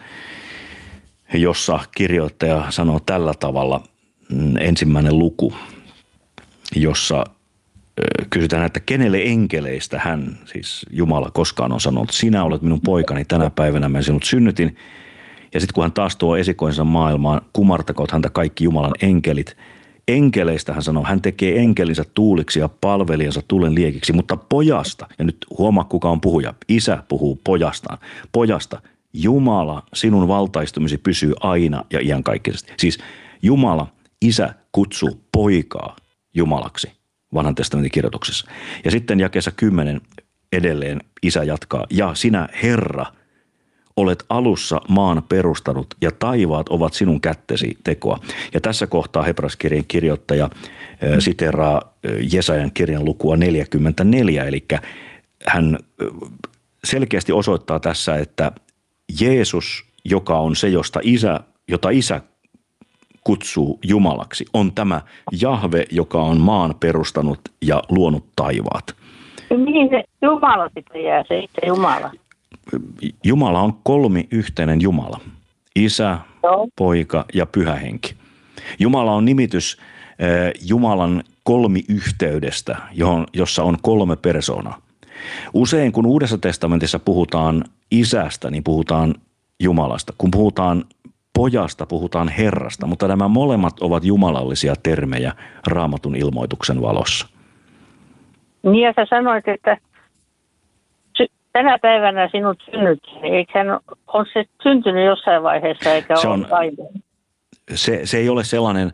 [SPEAKER 1] jossa kirjoittaja sanoo tällä tavalla, 1. luku, jossa kysytään, että kenelle enkeleistä hän, siis Jumala, koskaan on sanonut, sinä olet minun poikani, tänä päivänä mä sinut synnytin. Ja sitten kun hän taas tuo esikoinsa maailmaan, kumartakoot häntä kaikki Jumalan enkelit. Enkeleistä hän sanoo, hän tekee enkelinsä tuuliksi ja palvelijansa tulen liekiksi, mutta pojasta, ja nyt huomaa kuka on puhuja, Isä puhuu pojastaan, pojasta, Jumala, sinun valtaistumisi pysyy aina ja iankaikkisesti. Siis Jumala, Isä kutsuu poikaa Jumalaksi Vanhan testamentin kirjoituksessa. Ja sitten jakeessa 10 edelleen Isä jatkaa, ja sinä Herra, olet alussa maan perustanut ja taivaat ovat sinun kättesi tekoa. Ja tässä kohtaa Hebraiskirjan kirjoittaja siteraa Jesajan kirjan lukua 44, eli hän selkeästi osoittaa tässä, että Jeesus, joka on se, jota Isä kutsuu Jumalaksi, on tämä Jahve, joka on maan perustanut ja luonut taivaat.
[SPEAKER 4] Mihin se Jumala sitten jää, se itse Jumala?
[SPEAKER 1] Jumala on kolmiyhteinen Jumala. Isä, Poika ja Pyhä Henki. Jumala on nimitys Jumalan kolmiyhteydestä, jossa on 3 persoonaa. Usein kun Uudessa testamentissa puhutaan Isästä, niin puhutaan Jumalasta. Kun puhutaan Pojasta, puhutaan Herrasta, mutta nämä molemmat ovat jumalallisia termejä Raamatun ilmoituksen valossa.
[SPEAKER 4] Niin ja sä sanoit, että tänä päivänä sinut synnyttiin. Eiköhän on se syntynyt jossain vaiheessa, eikä ole aina.
[SPEAKER 1] Se ei ole sellainen,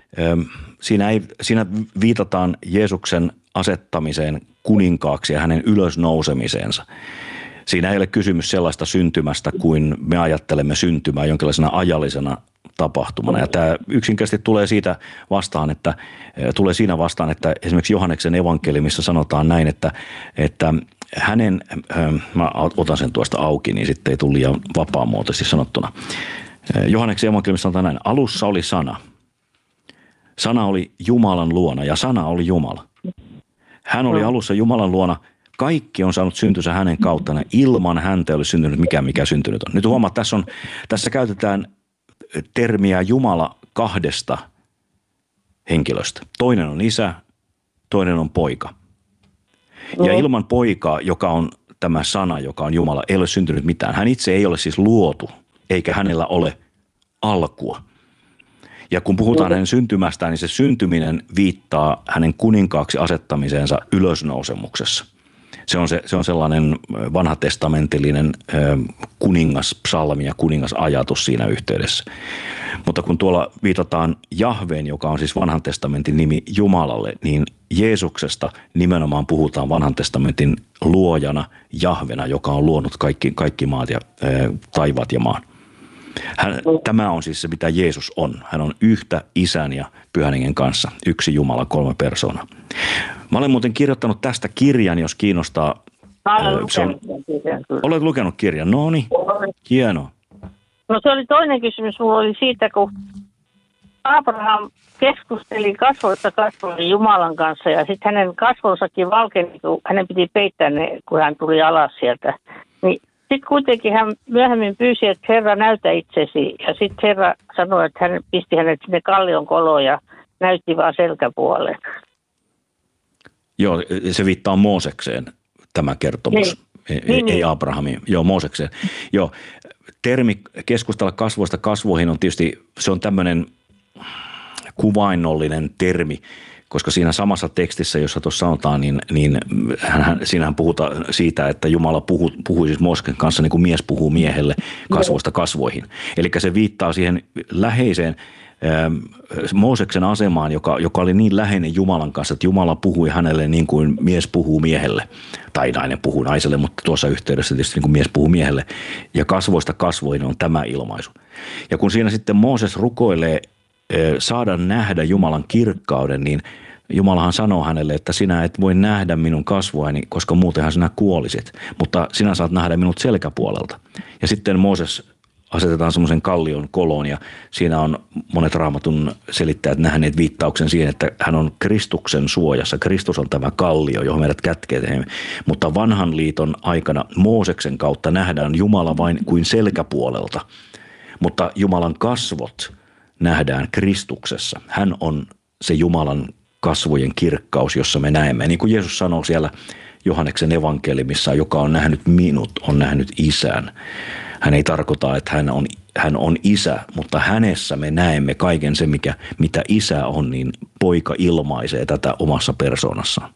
[SPEAKER 1] siinä viitataan Jeesuksen asettamiseen kuninkaaksi ja hänen ylösnousemiseensa. Siinä ei ole kysymys sellaista syntymästä kuin me ajattelemme syntymää jonkinlaisena ajallisena tapahtumana. Ja tämä yksinkertaisesti tulee siinä vastaan, että esimerkiksi Johanneksen evankeliumissa sanotaan näin, että hänen, mä otan sen tuosta auki, niin sitten ei tule liian vapaamuotoisesti sanottuna. Johanneksen evankeliumissa sanotaan näin, alussa oli sana. Sana oli Jumalan luona ja sana oli Jumala. Hän oli alussa Jumalan luona. Kaikki on saanut syntynsä hänen kauttaan. Ilman häntä ei ole syntynyt mikään, mikä syntynyt on. Nyt huomaat, tässä käytetään termiä Jumala kahdesta henkilöstä. Toinen on isä, toinen on poika. Ja ilman poikaa, joka on tämä sana, joka on Jumala, ei ole syntynyt mitään. Hän itse ei ole siis luotu, eikä hänellä ole alkua. Ja kun puhutaan hänen syntymästään, niin se syntyminen viittaa hänen kuninkaaksi asettamiseensa ylösnousemuksessa. Se on sellainen vanhatestamentillinen kuningaspsalmi ja kuningasajatus siinä yhteydessä. Mutta kun tuolla viitataan Jahveen, joka on siis vanhan testamentin nimi Jumalalle, niin Jeesuksesta nimenomaan puhutaan vanhan testamentin luojana Jahvena, joka on luonut kaikki maat ja taivaat ja maan. Tämä on siis se, mitä Jeesus on. Hän on yhtä Isän ja Pyhän Hengen kanssa. Yksi Jumala, 3 persoonaa. Mä olen muuten kirjoittanut tästä kirjan, jos kiinnostaa. Olet lukenut kirjan? No niin, hienoa.
[SPEAKER 4] No se oli toinen kysymys. Mulla oli siitä, kun Abraham keskusteli kasvoista kasvoille Jumalan kanssa ja sitten hänen kasvonsakin valkeni, kun hänen piti peittää ne, kun hän tuli alas sieltä. Niin sitten kuitenkin hän myöhemmin pyysi, että Herra näytä itsesi. Ja sitten Herra sanoi, että hän pisti hänet sinne kallion koloon ja näytti vaan selkäpuoleen.
[SPEAKER 1] Joo, se viittaa Moosekseen tämä kertomus. Ei Abrahamiin. Joo, Moosekseen. Joo, termi keskustella kasvoista kasvoihin on tietysti, se on tämmöinen kuvainnollinen termi, koska siinä samassa tekstissä, jossa tuossa sanotaan, siinähän puhutaan siitä, että Jumala puhui siis Mooseksen kanssa niin kuin mies puhuu miehelle kasvoista kasvoihin. Eli se viittaa siihen läheiseen Mooseksen asemaan, joka oli niin läheinen Jumalan kanssa, että Jumala puhui hänelle niin kuin mies puhuu miehelle, tai nainen puhuu naiselle, mutta tuossa yhteydessä tietysti niin kuin mies puhuu miehelle, ja kasvoista kasvoihin on tämä ilmaisu. Ja kun siinä sitten Mooses rukoilee saada nähdä Jumalan kirkkauden, niin Jumalahan sanoo hänelle, että sinä et voi nähdä minun kasvoani, koska muutenhan sinä kuolisit, mutta sinä saat nähdä minut selkäpuolelta. Ja sitten Mooses asetetaan semmoisen kallion koloon ja siinä on monet Raamatun selittäjät nähneet viittauksen siihen, että hän on Kristuksen suojassa. Kristus on tämä kallio, johon meidät kätkee. Mutta vanhan liiton aikana Mooseksen kautta nähdään Jumala vain kuin selkäpuolelta, mutta Jumalan kasvot nähdään Kristuksessa. Hän on se Jumalan kasvojen kirkkaus, jossa me näemme. Niin kuin Jeesus sanoo siellä Johanneksen evankeliumissa, joka on nähnyt minut, on nähnyt Isän. Hän ei tarkoita, että hän on isä, mutta hänessä me näemme kaiken se, mitä isä on, niin poika ilmaisee tätä omassa persoonassaan.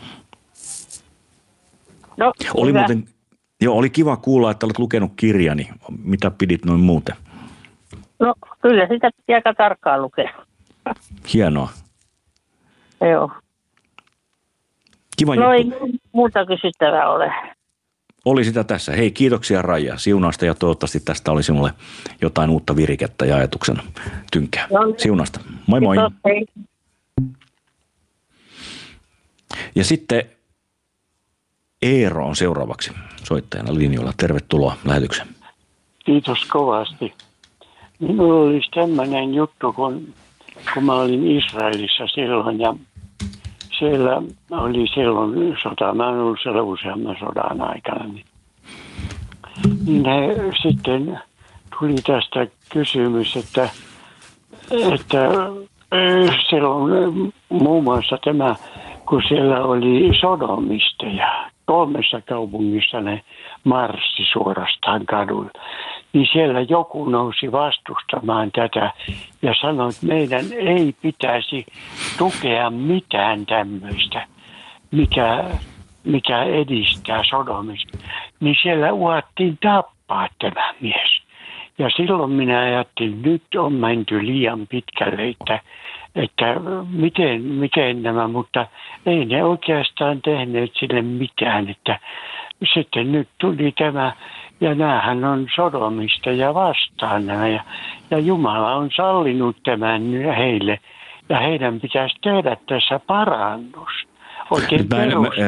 [SPEAKER 4] No,
[SPEAKER 1] oli kiva kuulla, että olet lukenut kirjani. Mitä pidit noin muuten?
[SPEAKER 4] No kyllä, sitä piti aika tarkkaan lukea.
[SPEAKER 1] Hienoa.
[SPEAKER 4] Joo.
[SPEAKER 1] Kiva
[SPEAKER 4] no
[SPEAKER 1] juttu.
[SPEAKER 4] Ei muuta kysyttävää ole.
[SPEAKER 1] Oli sitä tässä. Hei, kiitoksia Raija siunasta ja toivottavasti tästä oli sinulle jotain uutta virikettä ja ajatuksen tynkää. Siunasta. Moi moi.
[SPEAKER 4] Kiitos, hei.
[SPEAKER 1] Ja sitten Eero on seuraavaksi soittajana linjoilla. Tervetuloa lähetykseen.
[SPEAKER 5] Kiitos kovasti. Minulla olisi tämmöinen juttu, kun mä olin Israelissa silloin ja siellä oli silloin sota. Mä olen ollut siellä useamman sodan aikana. Niin sitten tuli tästä kysymys, että silloin muun muassa tämä, kun siellä oli sodomisteja, 3 kaupungissa ne marssi suorastaan kadulla, niin siellä joku nousi vastustamaan tätä ja sanoi, että meidän ei pitäisi tukea mitään tämmöistä, mikä edistää sodomista. Niin siellä uhattiin tappaa tämä mies. Ja silloin minä ajattelin, että nyt on menty liian pitkälle, että miten nämä, mutta ei ne oikeastaan tehneet sille mitään, että sitten nyt tuli tämä, ja näähän on sodomista ja vastaan nämä, ja Jumala on sallinut tämän heille, ja heidän pitäisi tehdä tässä parannus.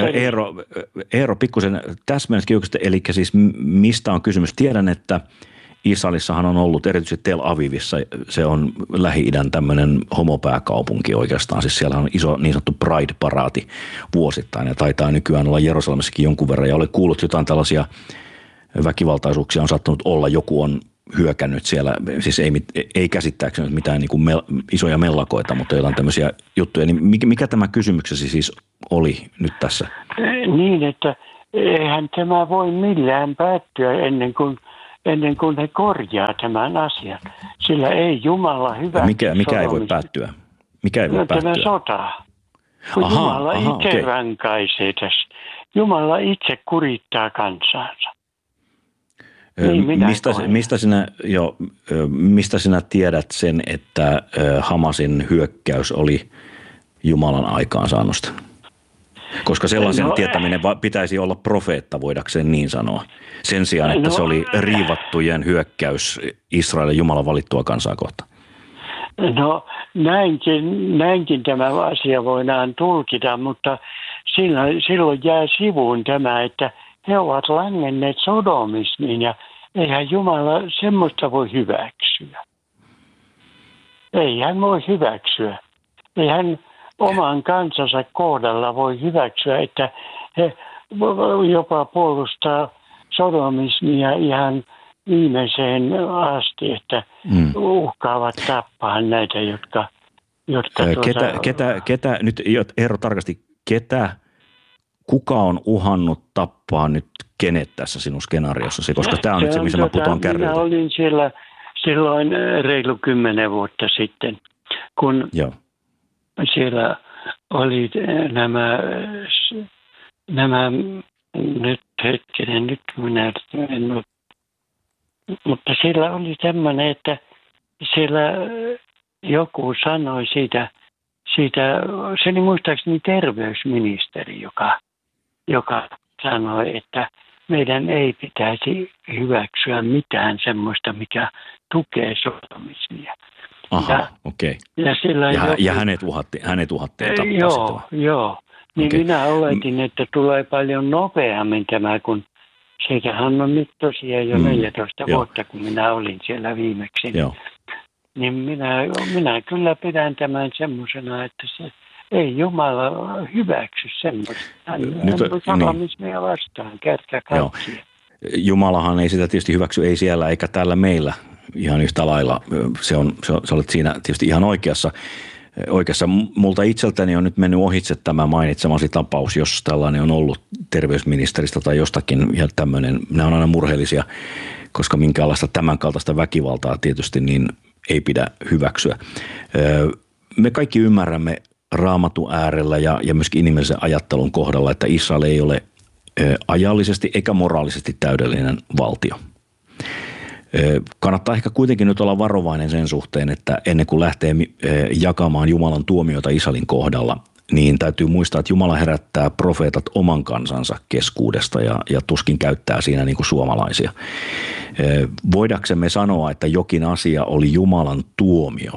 [SPEAKER 1] Eero, pikkusen täsmennät kiuksesta, eli siis mistä on kysymys? Tiedän, että Israelissahan on ollut, erityisesti Tel Avivissa, se on Lähi-idän tämmöinen homopääkaupunki oikeastaan. Siis siellä on iso niin sanottu Pride-paraati vuosittain ja taitaa nykyään olla Jerusalemissakin jonkun verran. Ja olen kuullut jotain tällaisia väkivaltaisuuksia on saattanut olla, joku on hyökännyt siellä, siis ei käsittääkseni mitään niin kuin isoja mellakoita, mutta jotain tämmöisiä juttuja. Niin mikä tämä kysymyksesi siis oli nyt tässä?
[SPEAKER 5] Niin, että eihän tämä voi millään päättyä ennen kuin he korjaa tämän asian. Sillä ei Jumala hyvä.
[SPEAKER 1] Mikä ei voi päättyä? Mikä ei voi päättyä?
[SPEAKER 5] Tämä sota. Kun Jumala itse rankaisee tässä. Jumala itse kurittaa kansansa. Niin
[SPEAKER 1] mistä sinä tiedät sen, että Hamasin hyökkäys oli Jumalan aikaansaannosta? Koska sellaisen tietäminen pitäisi olla profeetta, voidakseen niin sanoa. Sen sijaan, että se oli riivattujen hyökkäys Israelin Jumalan valittua kansaa kohtaan.
[SPEAKER 5] No näinkin tämä asia voidaan tulkita, mutta silloin jää sivuun tämä, että he ovat langenneet sodomismiin ja eihän Jumala semmoista voi hyväksyä. Ei hän voi hyväksyä. Ei hän oman kansansa kohdalla voi hyväksyä, että he jopa puolustaa sodomismia ihan viimeiseen asti, että uhkaavat tappaa näitä, jotka
[SPEAKER 1] ketä nyt Eero tarkasti, kuka on uhannut tappaa nyt kenet tässä sinun skenaariossasi, koska tämä on nyt se, missä mä putoan kärryiltä. Minä
[SPEAKER 5] olin siellä silloin reilu 10 vuotta sitten, kun siellä oli nämä nyt minä en ole, mutta siellä oli tämmöinen, että siellä joku sanoi siitä, se oli muistaakseni terveysministeri, joka sanoi, että meidän ei pitäisi hyväksyä mitään semmoista, mikä tukee sodomismia.
[SPEAKER 1] Aha, okei. Ja hänet uhattiin tappaa.
[SPEAKER 5] Joo. Niin okay. Minä oletin, että tulee paljon nopeammin tämä, kun siitähän on nyt tosiaan jo 14 vuotta, kun minä olin siellä viimeksi.
[SPEAKER 1] Joo.
[SPEAKER 5] Niin minä kyllä pidän tämän semmoisena, että se ei Jumala hyväksy semmoista. Hän sodomismia vastaan, kerta kaikkiaan.
[SPEAKER 1] Jumalahan ei sitä tietysti hyväksy, ei siellä eikä täällä meillä ihan yhtä lailla. Sä olet siinä tietysti ihan oikeassa. Multa itseltäni on nyt mennyt ohitse tämä mainitsemasi tapaus, jos tällainen on ollut terveysministeristä tai jostakin ja tämmöinen. Nämä on aina murheellisia, koska minkäänlaista tämän kaltaista väkivaltaa tietysti niin ei pidä hyväksyä. Me kaikki ymmärrämme Raamatun äärellä ja myöskin inhimillisen ajattelun kohdalla, että Israel ei ole ajallisesti eikä moraalisesti täydellinen valtio. Kannattaa ehkä kuitenkin nyt olla varovainen sen suhteen, että ennen kuin lähtee jakamaan Jumalan tuomioita Israelin kohdalla, niin täytyy muistaa, että Jumala herättää profeetat oman kansansa keskuudesta ja tuskin käyttää siinä niin kuin suomalaisia. Voidaksemme sanoa, että jokin asia oli Jumalan tuomio,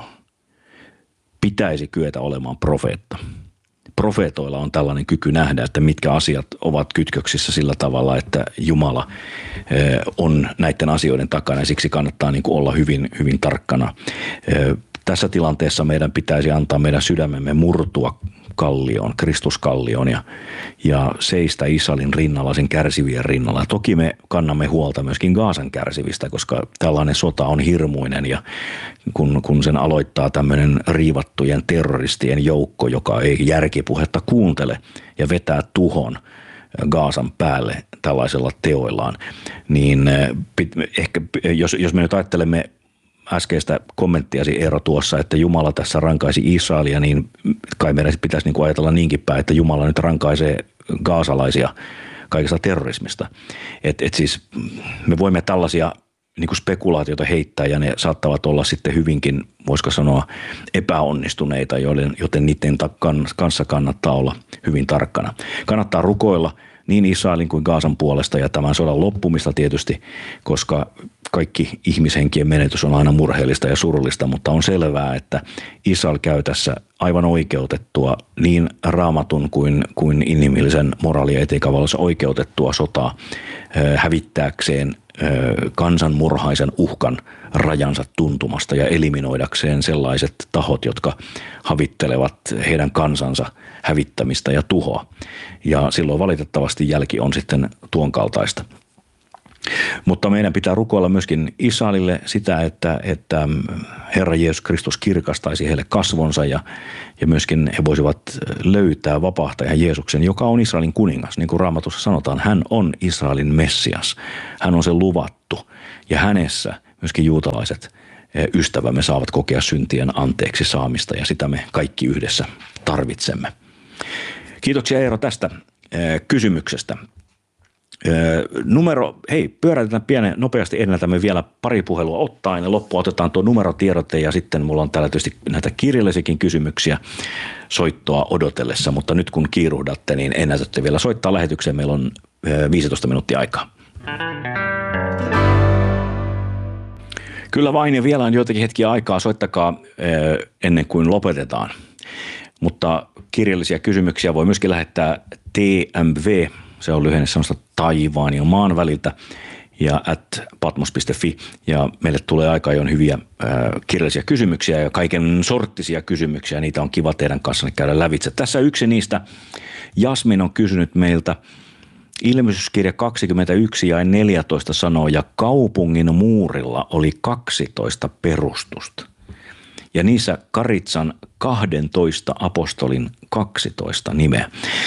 [SPEAKER 1] pitäisi kyetä olemaan profeetta. Profeetoilla on tällainen kyky nähdä, että mitkä asiat ovat kytköksissä sillä tavalla, että Jumala on näiden asioiden takana ja siksi kannattaa niin kuin olla hyvin, hyvin tarkkana. Tässä tilanteessa meidän pitäisi antaa meidän sydämemme murtua kallioon, Kristuskallioon ja seistä Israelin rinnalla, sen kärsivien rinnalla. Ja toki me kannamme huolta myöskin Gaasan kärsivistä, koska tällainen sota on hirmuinen ja kun sen aloittaa tämmöinen riivattujen terroristien joukko, joka ei järkipuhetta kuuntele ja vetää tuhon Gaasan päälle tällaisella teoillaan, niin ehkä jos me nyt ajattelemme äskeistä kommenttiasi Eero tuossa, että Jumala tässä rankaisi Israelia, niin kai meidän pitäisi niin kuin ajatella niinkin päin, että Jumala nyt rankaisee gaasalaisia kaikesta terrorismista. Et siis me voimme tällaisia niin kuin spekulaatioita heittää ja ne saattavat olla sitten hyvinkin, voisiko sanoa, epäonnistuneita, joten niiden kanssa kannattaa olla hyvin tarkkana. Kannattaa rukoilla niin Israelin kuin Gaasan puolesta ja tämän sodan loppumista tietysti, koska kaikki ihmishenkien menetys on aina murheellista ja surullista, mutta on selvää, että Israel käy tässä aivan oikeutettua niin raamatun kuin inhimillisen moraali- ja etiikan valossa oikeutettua sotaa hävittääkseen kansanmurhaisen uhkan rajansa tuntumasta ja eliminoidakseen sellaiset tahot, jotka havittelevat heidän kansansa hävittämistä ja tuhoa. Ja silloin valitettavasti jälki on sitten tuon kaltaista. Mutta meidän pitää rukoilla myöskin Israelille sitä, että Herra Jeesus Kristus kirkastaisi heille kasvonsa ja myöskin he voisivat löytää vapahtajan Jeesuksen, joka on Israelin kuningas. Niin kuin Raamatussa sanotaan, hän on Israelin Messias. Hän on se luvattu ja hänessä myöskin juutalaiset ystävämme saavat kokea syntien anteeksi saamista ja sitä me kaikki yhdessä tarvitsemme. Kiitoksia Eero tästä kysymyksestä. Pyöräytetään nopeasti edeltämme vielä pari puhelua ottaen ja loppuun otetaan tuo numerotiedote ja sitten mulla on täällä tietysti näitä kirjallisiakin kysymyksiä soittoa odotellessa, mutta nyt kun kiiruhdatte, niin ennätätte vielä soittaa lähetykseen. Meillä on 15 minuuttia aikaa. Kyllä vain ja vielä on joitakin hetkiä aikaa, soittakaa ennen kuin lopetetaan, mutta kirjallisia kysymyksiä voi myöskin lähettää TMV. Se on lyhenne semmoista taivaan ja maan väliltä ja @patmos.fi ja meille tulee aika ajoin hyviä kirjallisia kysymyksiä ja kaiken sorttisia kysymyksiä. Niitä on kiva teidän kanssanne käydä lävitse. Tässä yksi niistä. Jasmin on kysynyt meiltä. Ilmestyskirja 21 ja 14 sanoo ja kaupungin muurilla oli 12 perustusta. Ja niissä Karitsan 12 apostolin 12 nimeä.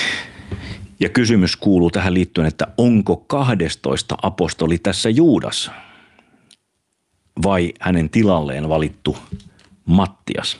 [SPEAKER 1] Ja kysymys kuuluu tähän liittyen, että onko 12 apostoli tässä Juudas vai hänen tilalleen valittu Mattias?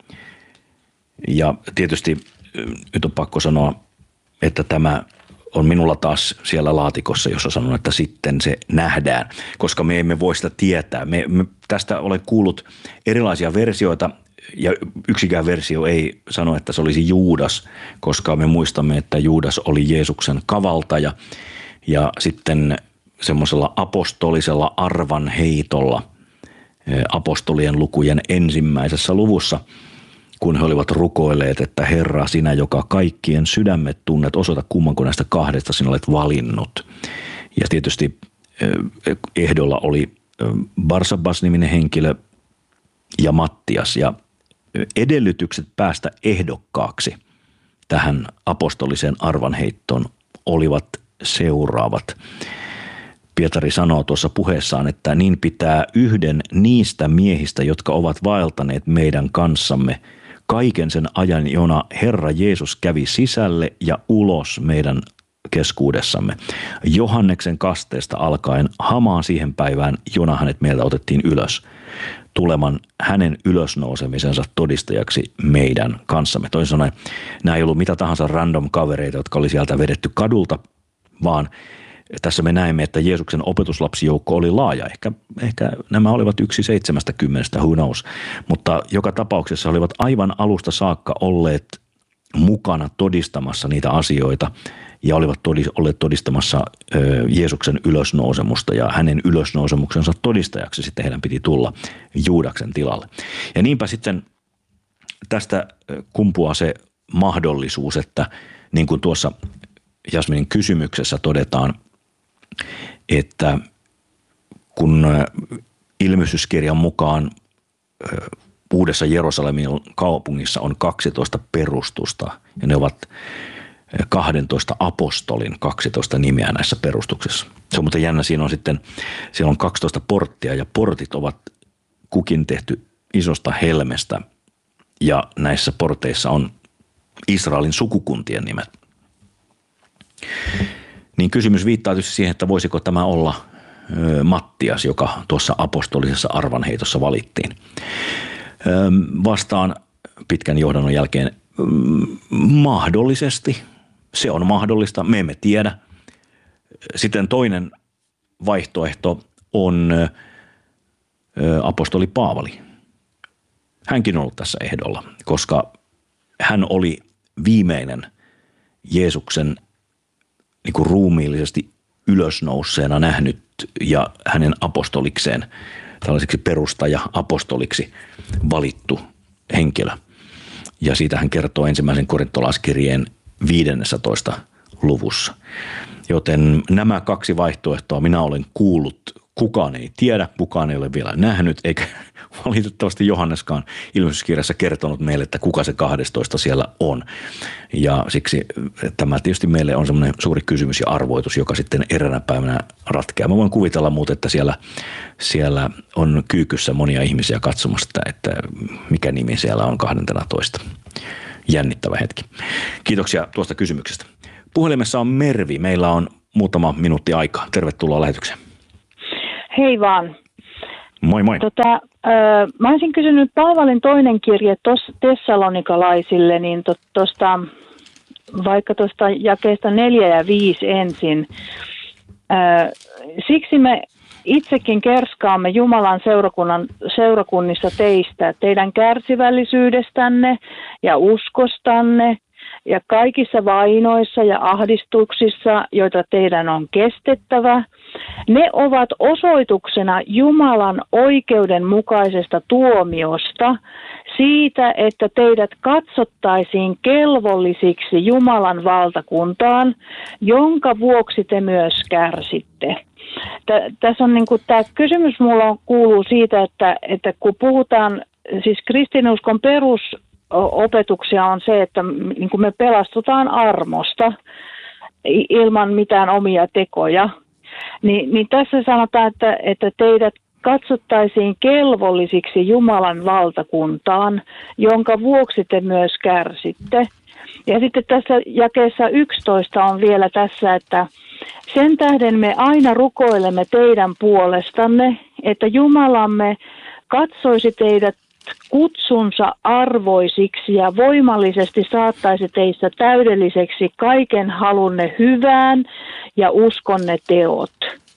[SPEAKER 1] Ja tietysti nyt on pakko sanoa, että tämä on minulla taas siellä laatikossa, jossa sanon, että sitten se nähdään, koska me emme voi sitä tietää. Tästä olen kuullut erilaisia versioita. Ja yksikään versio ei sano, että se olisi Juudas, koska me muistamme, että Juudas oli Jeesuksen kavaltaja ja sitten semmoisella apostolisella arvanheitolla apostolien lukujen ensimmäisessä luvussa, kun he olivat rukoilleet, että Herra, sinä, joka kaikkien sydämet tunnet, osoita kummanko näistä kahdesta sinä olet valinnut. Ja tietysti ehdolla oli Barsabas-niminen henkilö ja Mattias ja edellytykset päästä ehdokkaaksi tähän apostoliseen arvanheittoon olivat seuraavat. Pietari sanoo tuossa puheessaan, että niin pitää yhden niistä miehistä, jotka ovat vaeltaneet meidän kanssamme kaiken sen ajan, jona Herra Jeesus kävi sisälle ja ulos meidän keskuudessamme. Johanneksen kasteesta alkaen hamaan siihen päivään, jona hänet meiltä otettiin ylös, tuleman hänen ylösnousemisensa todistajaksi meidän kanssamme. Toisin sanoen, nämä ei ollut mitä tahansa random kavereita, jotka oli sieltä vedetty kadulta, vaan tässä me näemme, että Jeesuksen opetuslapsijoukko oli laaja. Ehkä nämä olivat 1/70, who knows. Mutta joka tapauksessa olivat aivan alusta saakka olleet mukana todistamassa niitä asioita ja olivat olleet todistamassa Jeesuksen ylösnousemusta ja hänen ylösnousemuksensa todistajaksi sitten heidän piti tulla Juudaksen tilalle. Ja niinpä sitten tästä kumpuaa se mahdollisuus, että niin kuin tuossa Jasminin kysymyksessä todetaan, että kun ilmestyskirjan mukaan Uudessa Jerusalemin kaupungissa on 12 perustusta ja ne ovat 12 apostolin 12 nimeä näissä perustuksissa. Se on muuten jännä, siellä on 12 porttia ja portit ovat kukin tehty isosta helmestä ja näissä porteissa on Israelin sukukuntien nimet. Niin kysymys viittaa tietysti siihen, että voisiko tämä olla Mattias, joka tuossa apostolisessa arvanheitossa valittiin. Vastaan pitkän johdannon jälkeen mahdollisesti. Se on mahdollista, me emme tiedä. Sitten toinen vaihtoehto on apostoli Paavali. Hänkin on ollut tässä ehdolla, koska hän oli viimeinen Jeesuksen niin kuin ruumiillisesti ylösnouseena nähnyt ja hänen apostolikseen, tällaiseksi perustaja-apostoliksi valittu henkilö. Ja siitä hän kertoo ensimmäisen korintolaiskirjeen 15. luvussa. Joten nämä kaksi vaihtoehtoa minä olen kuullut kukaan ei tiedä, kukaan ei ole vielä nähnyt, eikä valitettavasti Johanneskaan ilmestyskirjassa kertonut meille, että kuka se 12 siellä on. Ja siksi tämä tietysti meille on semmoinen suuri kysymys ja arvoitus, joka sitten eräänä päivänä ratkeaa. Mä voin kuvitella muuten, että siellä on kyykyssä monia ihmisiä katsomassa, että mikä nimi siellä on 12. Jännittävä hetki. Kiitoksia tuosta kysymyksestä. Puhelimessa on Mervi. Meillä on muutama minuutti aikaa. Tervetuloa lähetykseen.
[SPEAKER 6] Hei vaan.
[SPEAKER 1] Moi moi.
[SPEAKER 6] Mä olisin kysynyt Paavalin toinen kirje tessalonikalaisille, niin vaikka tuosta jakeesta 4 ja 5 ensin. Siksi me itsekin kerskaamme Jumalan seurakunnissa teistä, teidän kärsivällisyydestänne ja uskostanne ja kaikissa vainoissa ja ahdistuksissa, joita teidän on kestettävä. Ne ovat osoituksena Jumalan oikeudenmukaisesta tuomiosta siitä, että teidät katsottaisiin kelvollisiksi Jumalan valtakuntaan, jonka vuoksi te myös kärsitte. Tässä on tämä kysymys mulla kuuluu siitä, että kun puhutaan, siis kristinuskon perusopetuksia on se, että niin kuin me pelastutaan armosta ilman mitään omia tekoja. Niin tässä sanotaan, että teidät katsottaisiin kelvollisiksi Jumalan valtakuntaan, jonka vuoksi te myös kärsitte. Ja sitten tässä jakeessa 11 on vielä tässä, että sen tähden me aina rukoilemme teidän puolestanne, että Jumalamme katsoisi teidät kutsunsa arvoisiksi ja voimallisesti saattaisi teistä täydelliseksi kaiken halunne hyvään ja uskonne teot.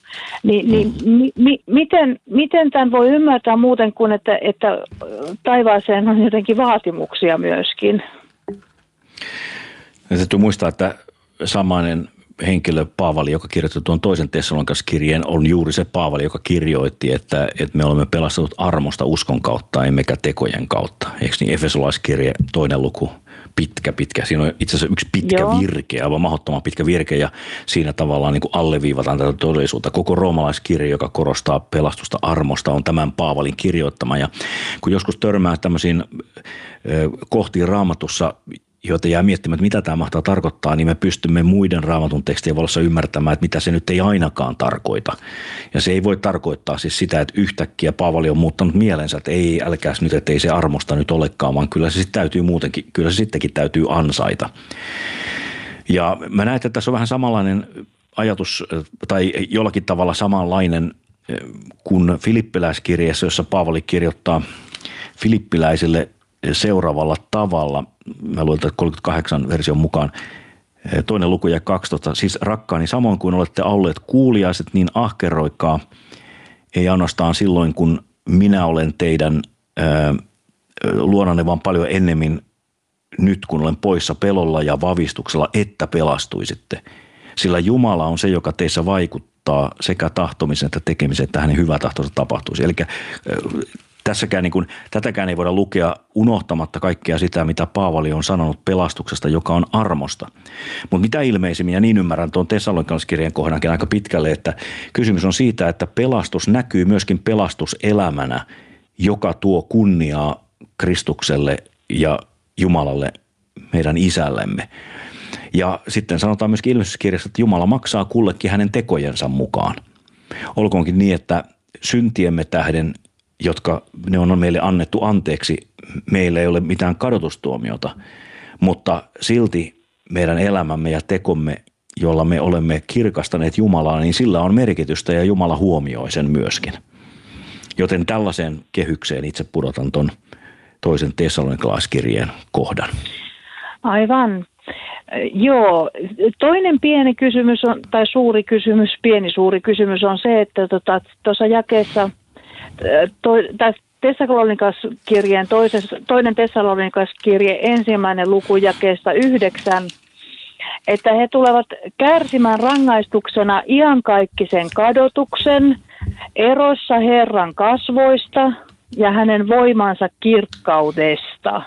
[SPEAKER 6] Miten tämän voi ymmärtää muuten kuin, että taivaaseen on jotenkin vaatimuksia myöskin?
[SPEAKER 1] Täytyy muistaa, että samainen henkilö Paavali, joka kirjoitti tuon toisen Tessalonikalaiskirjeen, on juuri se Paavali, joka kirjoitti, että me olemme pelastetut armosta uskon kautta, emmekä tekojen kautta. Eikö niin? Efesolaiskirje, 2. luku, pitkä. Siinä on itse asiassa yksi pitkä virke, aivan mahdottoman pitkä virke, ja siinä tavallaan niin kuin alleviivataan tätä todellisuutta. Koko roomalaiskirja, joka korostaa pelastusta armosta, on tämän Paavalin kirjoittama. Ja kun joskus törmää tämmöisiin kohtiin Raamatussa, joita jää miettimään, että mitä tämä mahtaa tarkoittaa, niin me pystymme muiden Raamatun tekstien valossa ymmärtämään, että mitä se nyt ei ainakaan tarkoita. Ja se ei voi tarkoittaa siis sitä, että yhtäkkiä Paavali on muuttanut mielensä, että ei, älkääs nyt, että ei se armosta nyt olekaan, vaan kyllä se sitten täytyy muutenkin, kyllä se sittenkin täytyy ansaita. Ja mä näen, että tässä on vähän samanlainen ajatus, tai jollakin tavalla samanlainen kuin Filippiläiskirjeessä, jossa Paavali kirjoittaa filippiläisille seuraavalla tavalla. Mä luulen, että 38 version mukaan 2. luku ja 12. Siis rakkaani, samoin kuin olette olleet kuuliaiset, niin ahkeroikaa, ei ainoastaan silloin, kun minä olen teidän luonanne, vaan paljon ennemmin nyt, kun olen poissa pelolla ja vavistuksella, että pelastuisitte. Sillä Jumala on se, joka teissä vaikuttaa sekä tahtomisen että tekemisen, että hänen hyvä tahtonsa tapahtuisi. Eli tätäkään ei voida lukea unohtamatta kaikkea sitä, mitä Paavali on sanonut pelastuksesta, joka on armosta. Mutta mitä ilmeisimmin, ja niin ymmärrän tuon Tessalonikalaiskirjeen kohdankin aika pitkälle, että kysymys on siitä, että pelastus näkyy myöskin pelastuselämänä, joka tuo kunniaa Kristukselle ja Jumalalle, meidän isällemme. Ja sitten sanotaan myöskin ilmestyskirjassa, että Jumala maksaa kullekin hänen tekojensa mukaan. Olkoonkin niin, että syntiemme tähden, jotka ne on meille annettu anteeksi, meillä ei ole mitään kadotustuomiota, mutta silti meidän elämämme ja tekomme, jolla me olemme kirkastaneet Jumalaa, niin sillä on merkitystä ja Jumala huomioi sen myöskin. Joten tällaiseen kehykseen itse pudotan ton toisen Tessalonikalaiskirjeen kohdan. Aivan.
[SPEAKER 6] Joo, toinen pieni kysymys on, tai suuri kysymys on se, että tuossa jakeessa Tessalonikalaiskirjeen toinen Tessalonikalaiskirje 1. luku jakeesta 9, että he tulevat kärsimään rangaistuksena iankaikkisen kadotuksen erossa Herran kasvoista ja hänen voimansa kirkkaudesta.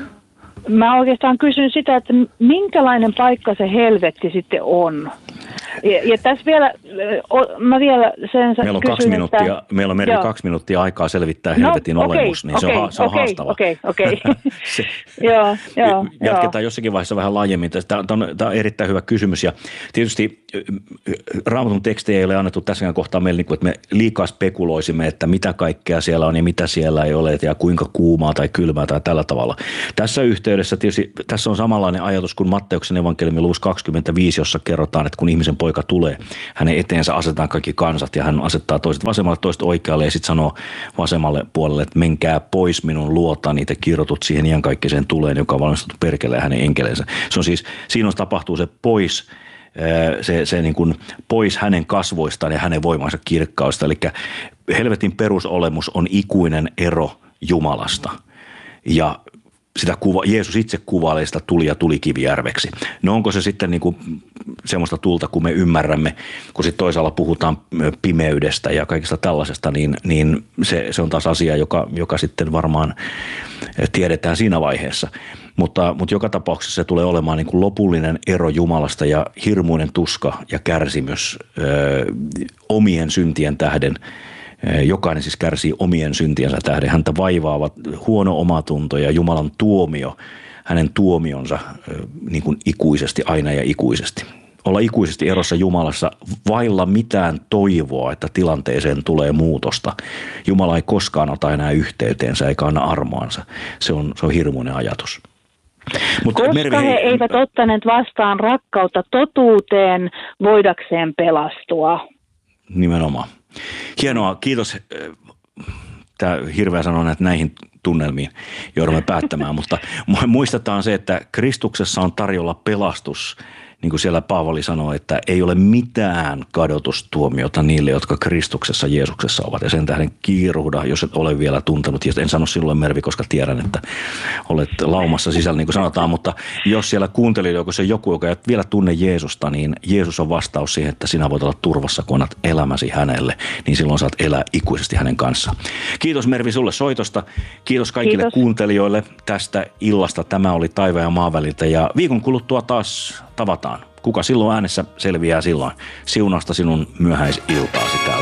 [SPEAKER 6] Mä oikeastaan kysyn sitä, että minkälainen paikka se helvetti sitten on. Ja tässä vielä, mä vielä sen
[SPEAKER 1] meillä on 2 minuuttia, meillä on Mervi 2 minuuttia aikaa selvittää helvetin olemus, niin se on haastava.
[SPEAKER 6] Okei. Joo.
[SPEAKER 1] Jatketaan jossakin vaiheessa vähän laajemmin. Tämä on erittäin hyvä kysymys ja tietysti Raamatun tekstejä ei ole annettu tässäkään kohtaa meille, että me liikaa spekuloisimme, että mitä kaikkea siellä on ja mitä siellä ei ole ja kuinka kuumaa tai kylmää tai tällä tavalla. Tässä yhteydessä tietysti tässä on samanlainen ajatus kuin Matteuksen evankeliumin luvussa 25, jossa kerrotaan, että kun ihmisen poika tulee, hänen eteensä asetetaan kaikki kansat ja hän asettaa toiset vasemmalle, toiset oikealle ja sitten sanoo vasemmalle puolelle, että menkää pois minun luotani, te kirjoitut siihen iankaikkiseen tuleen, joka on valmistettu perkeleen hänen enkeleensä. Se on siis, siinä tapahtuu se pois, se niin kuin pois hänen kasvoistaan ja hänen voimansa kirkkausta. Eli helvetin perusolemus on ikuinen ero Jumalasta. Ja sitä Jeesus itse kuvailee sitä tuli- ja tulikivijärveksi. No onko se sitten niin kuin semmoista tulta, kun me ymmärrämme, kun sitten toisaalla puhutaan pimeydestä ja kaikesta tällaisesta, niin se on taas asia, joka sitten varmaan tiedetään siinä vaiheessa. Mutta joka tapauksessa se tulee olemaan niin kuin lopullinen ero Jumalasta ja hirmuinen tuska ja kärsimys omien syntien tähden. Jokainen siis kärsii omien syntiensä tähden. Häntä vaivaavat huono omatunto ja Jumalan tuomio, hänen tuomionsa niin kuin ikuisesti, aina ja ikuisesti. Olla ikuisesti erossa Jumalassa vailla mitään toivoa, että tilanteeseen tulee muutosta. Jumala ei koskaan ota enää yhteyteensä eikä anna armoansa. Se on hirmuinen ajatus.
[SPEAKER 6] Mutta koska he eivät ottaneet vastaan rakkautta totuuteen voidakseen pelastua.
[SPEAKER 1] Nimenomaan. Hienoa, kiitos. Tämä hirveä sanoa, että näihin tunnelmiin joudumme päättämään, mutta muistetaan se, että Kristuksessa on tarjolla pelastus. Niin kuin siellä Paavali sanoi, että ei ole mitään kadotustuomiota niille, jotka Kristuksessa Jeesuksessa ovat. Ja sen tähden kiiruhda, jos et ole vielä tuntenut. Ja en sano silloin, Mervi, koska tiedän, että olet laumassa sisällä, niin kuin sanotaan. Mutta jos siellä kuuntelijoilla se joku, joka ei vielä tunne Jeesusta, niin Jeesus on vastaus siihen, että sinä voit olla turvassa, kun annat elämäsi hänelle. Niin silloin saat elää ikuisesti hänen kanssaan. Kiitos Mervi sulle soitosta. Kiitos kaikille kuuntelijoille tästä illasta. Tämä oli Taivaan ja maan väliltä. Ja viikon kuluttua taas tavataan. Kuka silloin äänessä selviää silloin. Siunausta sinun myöhäisiltaasi täällä.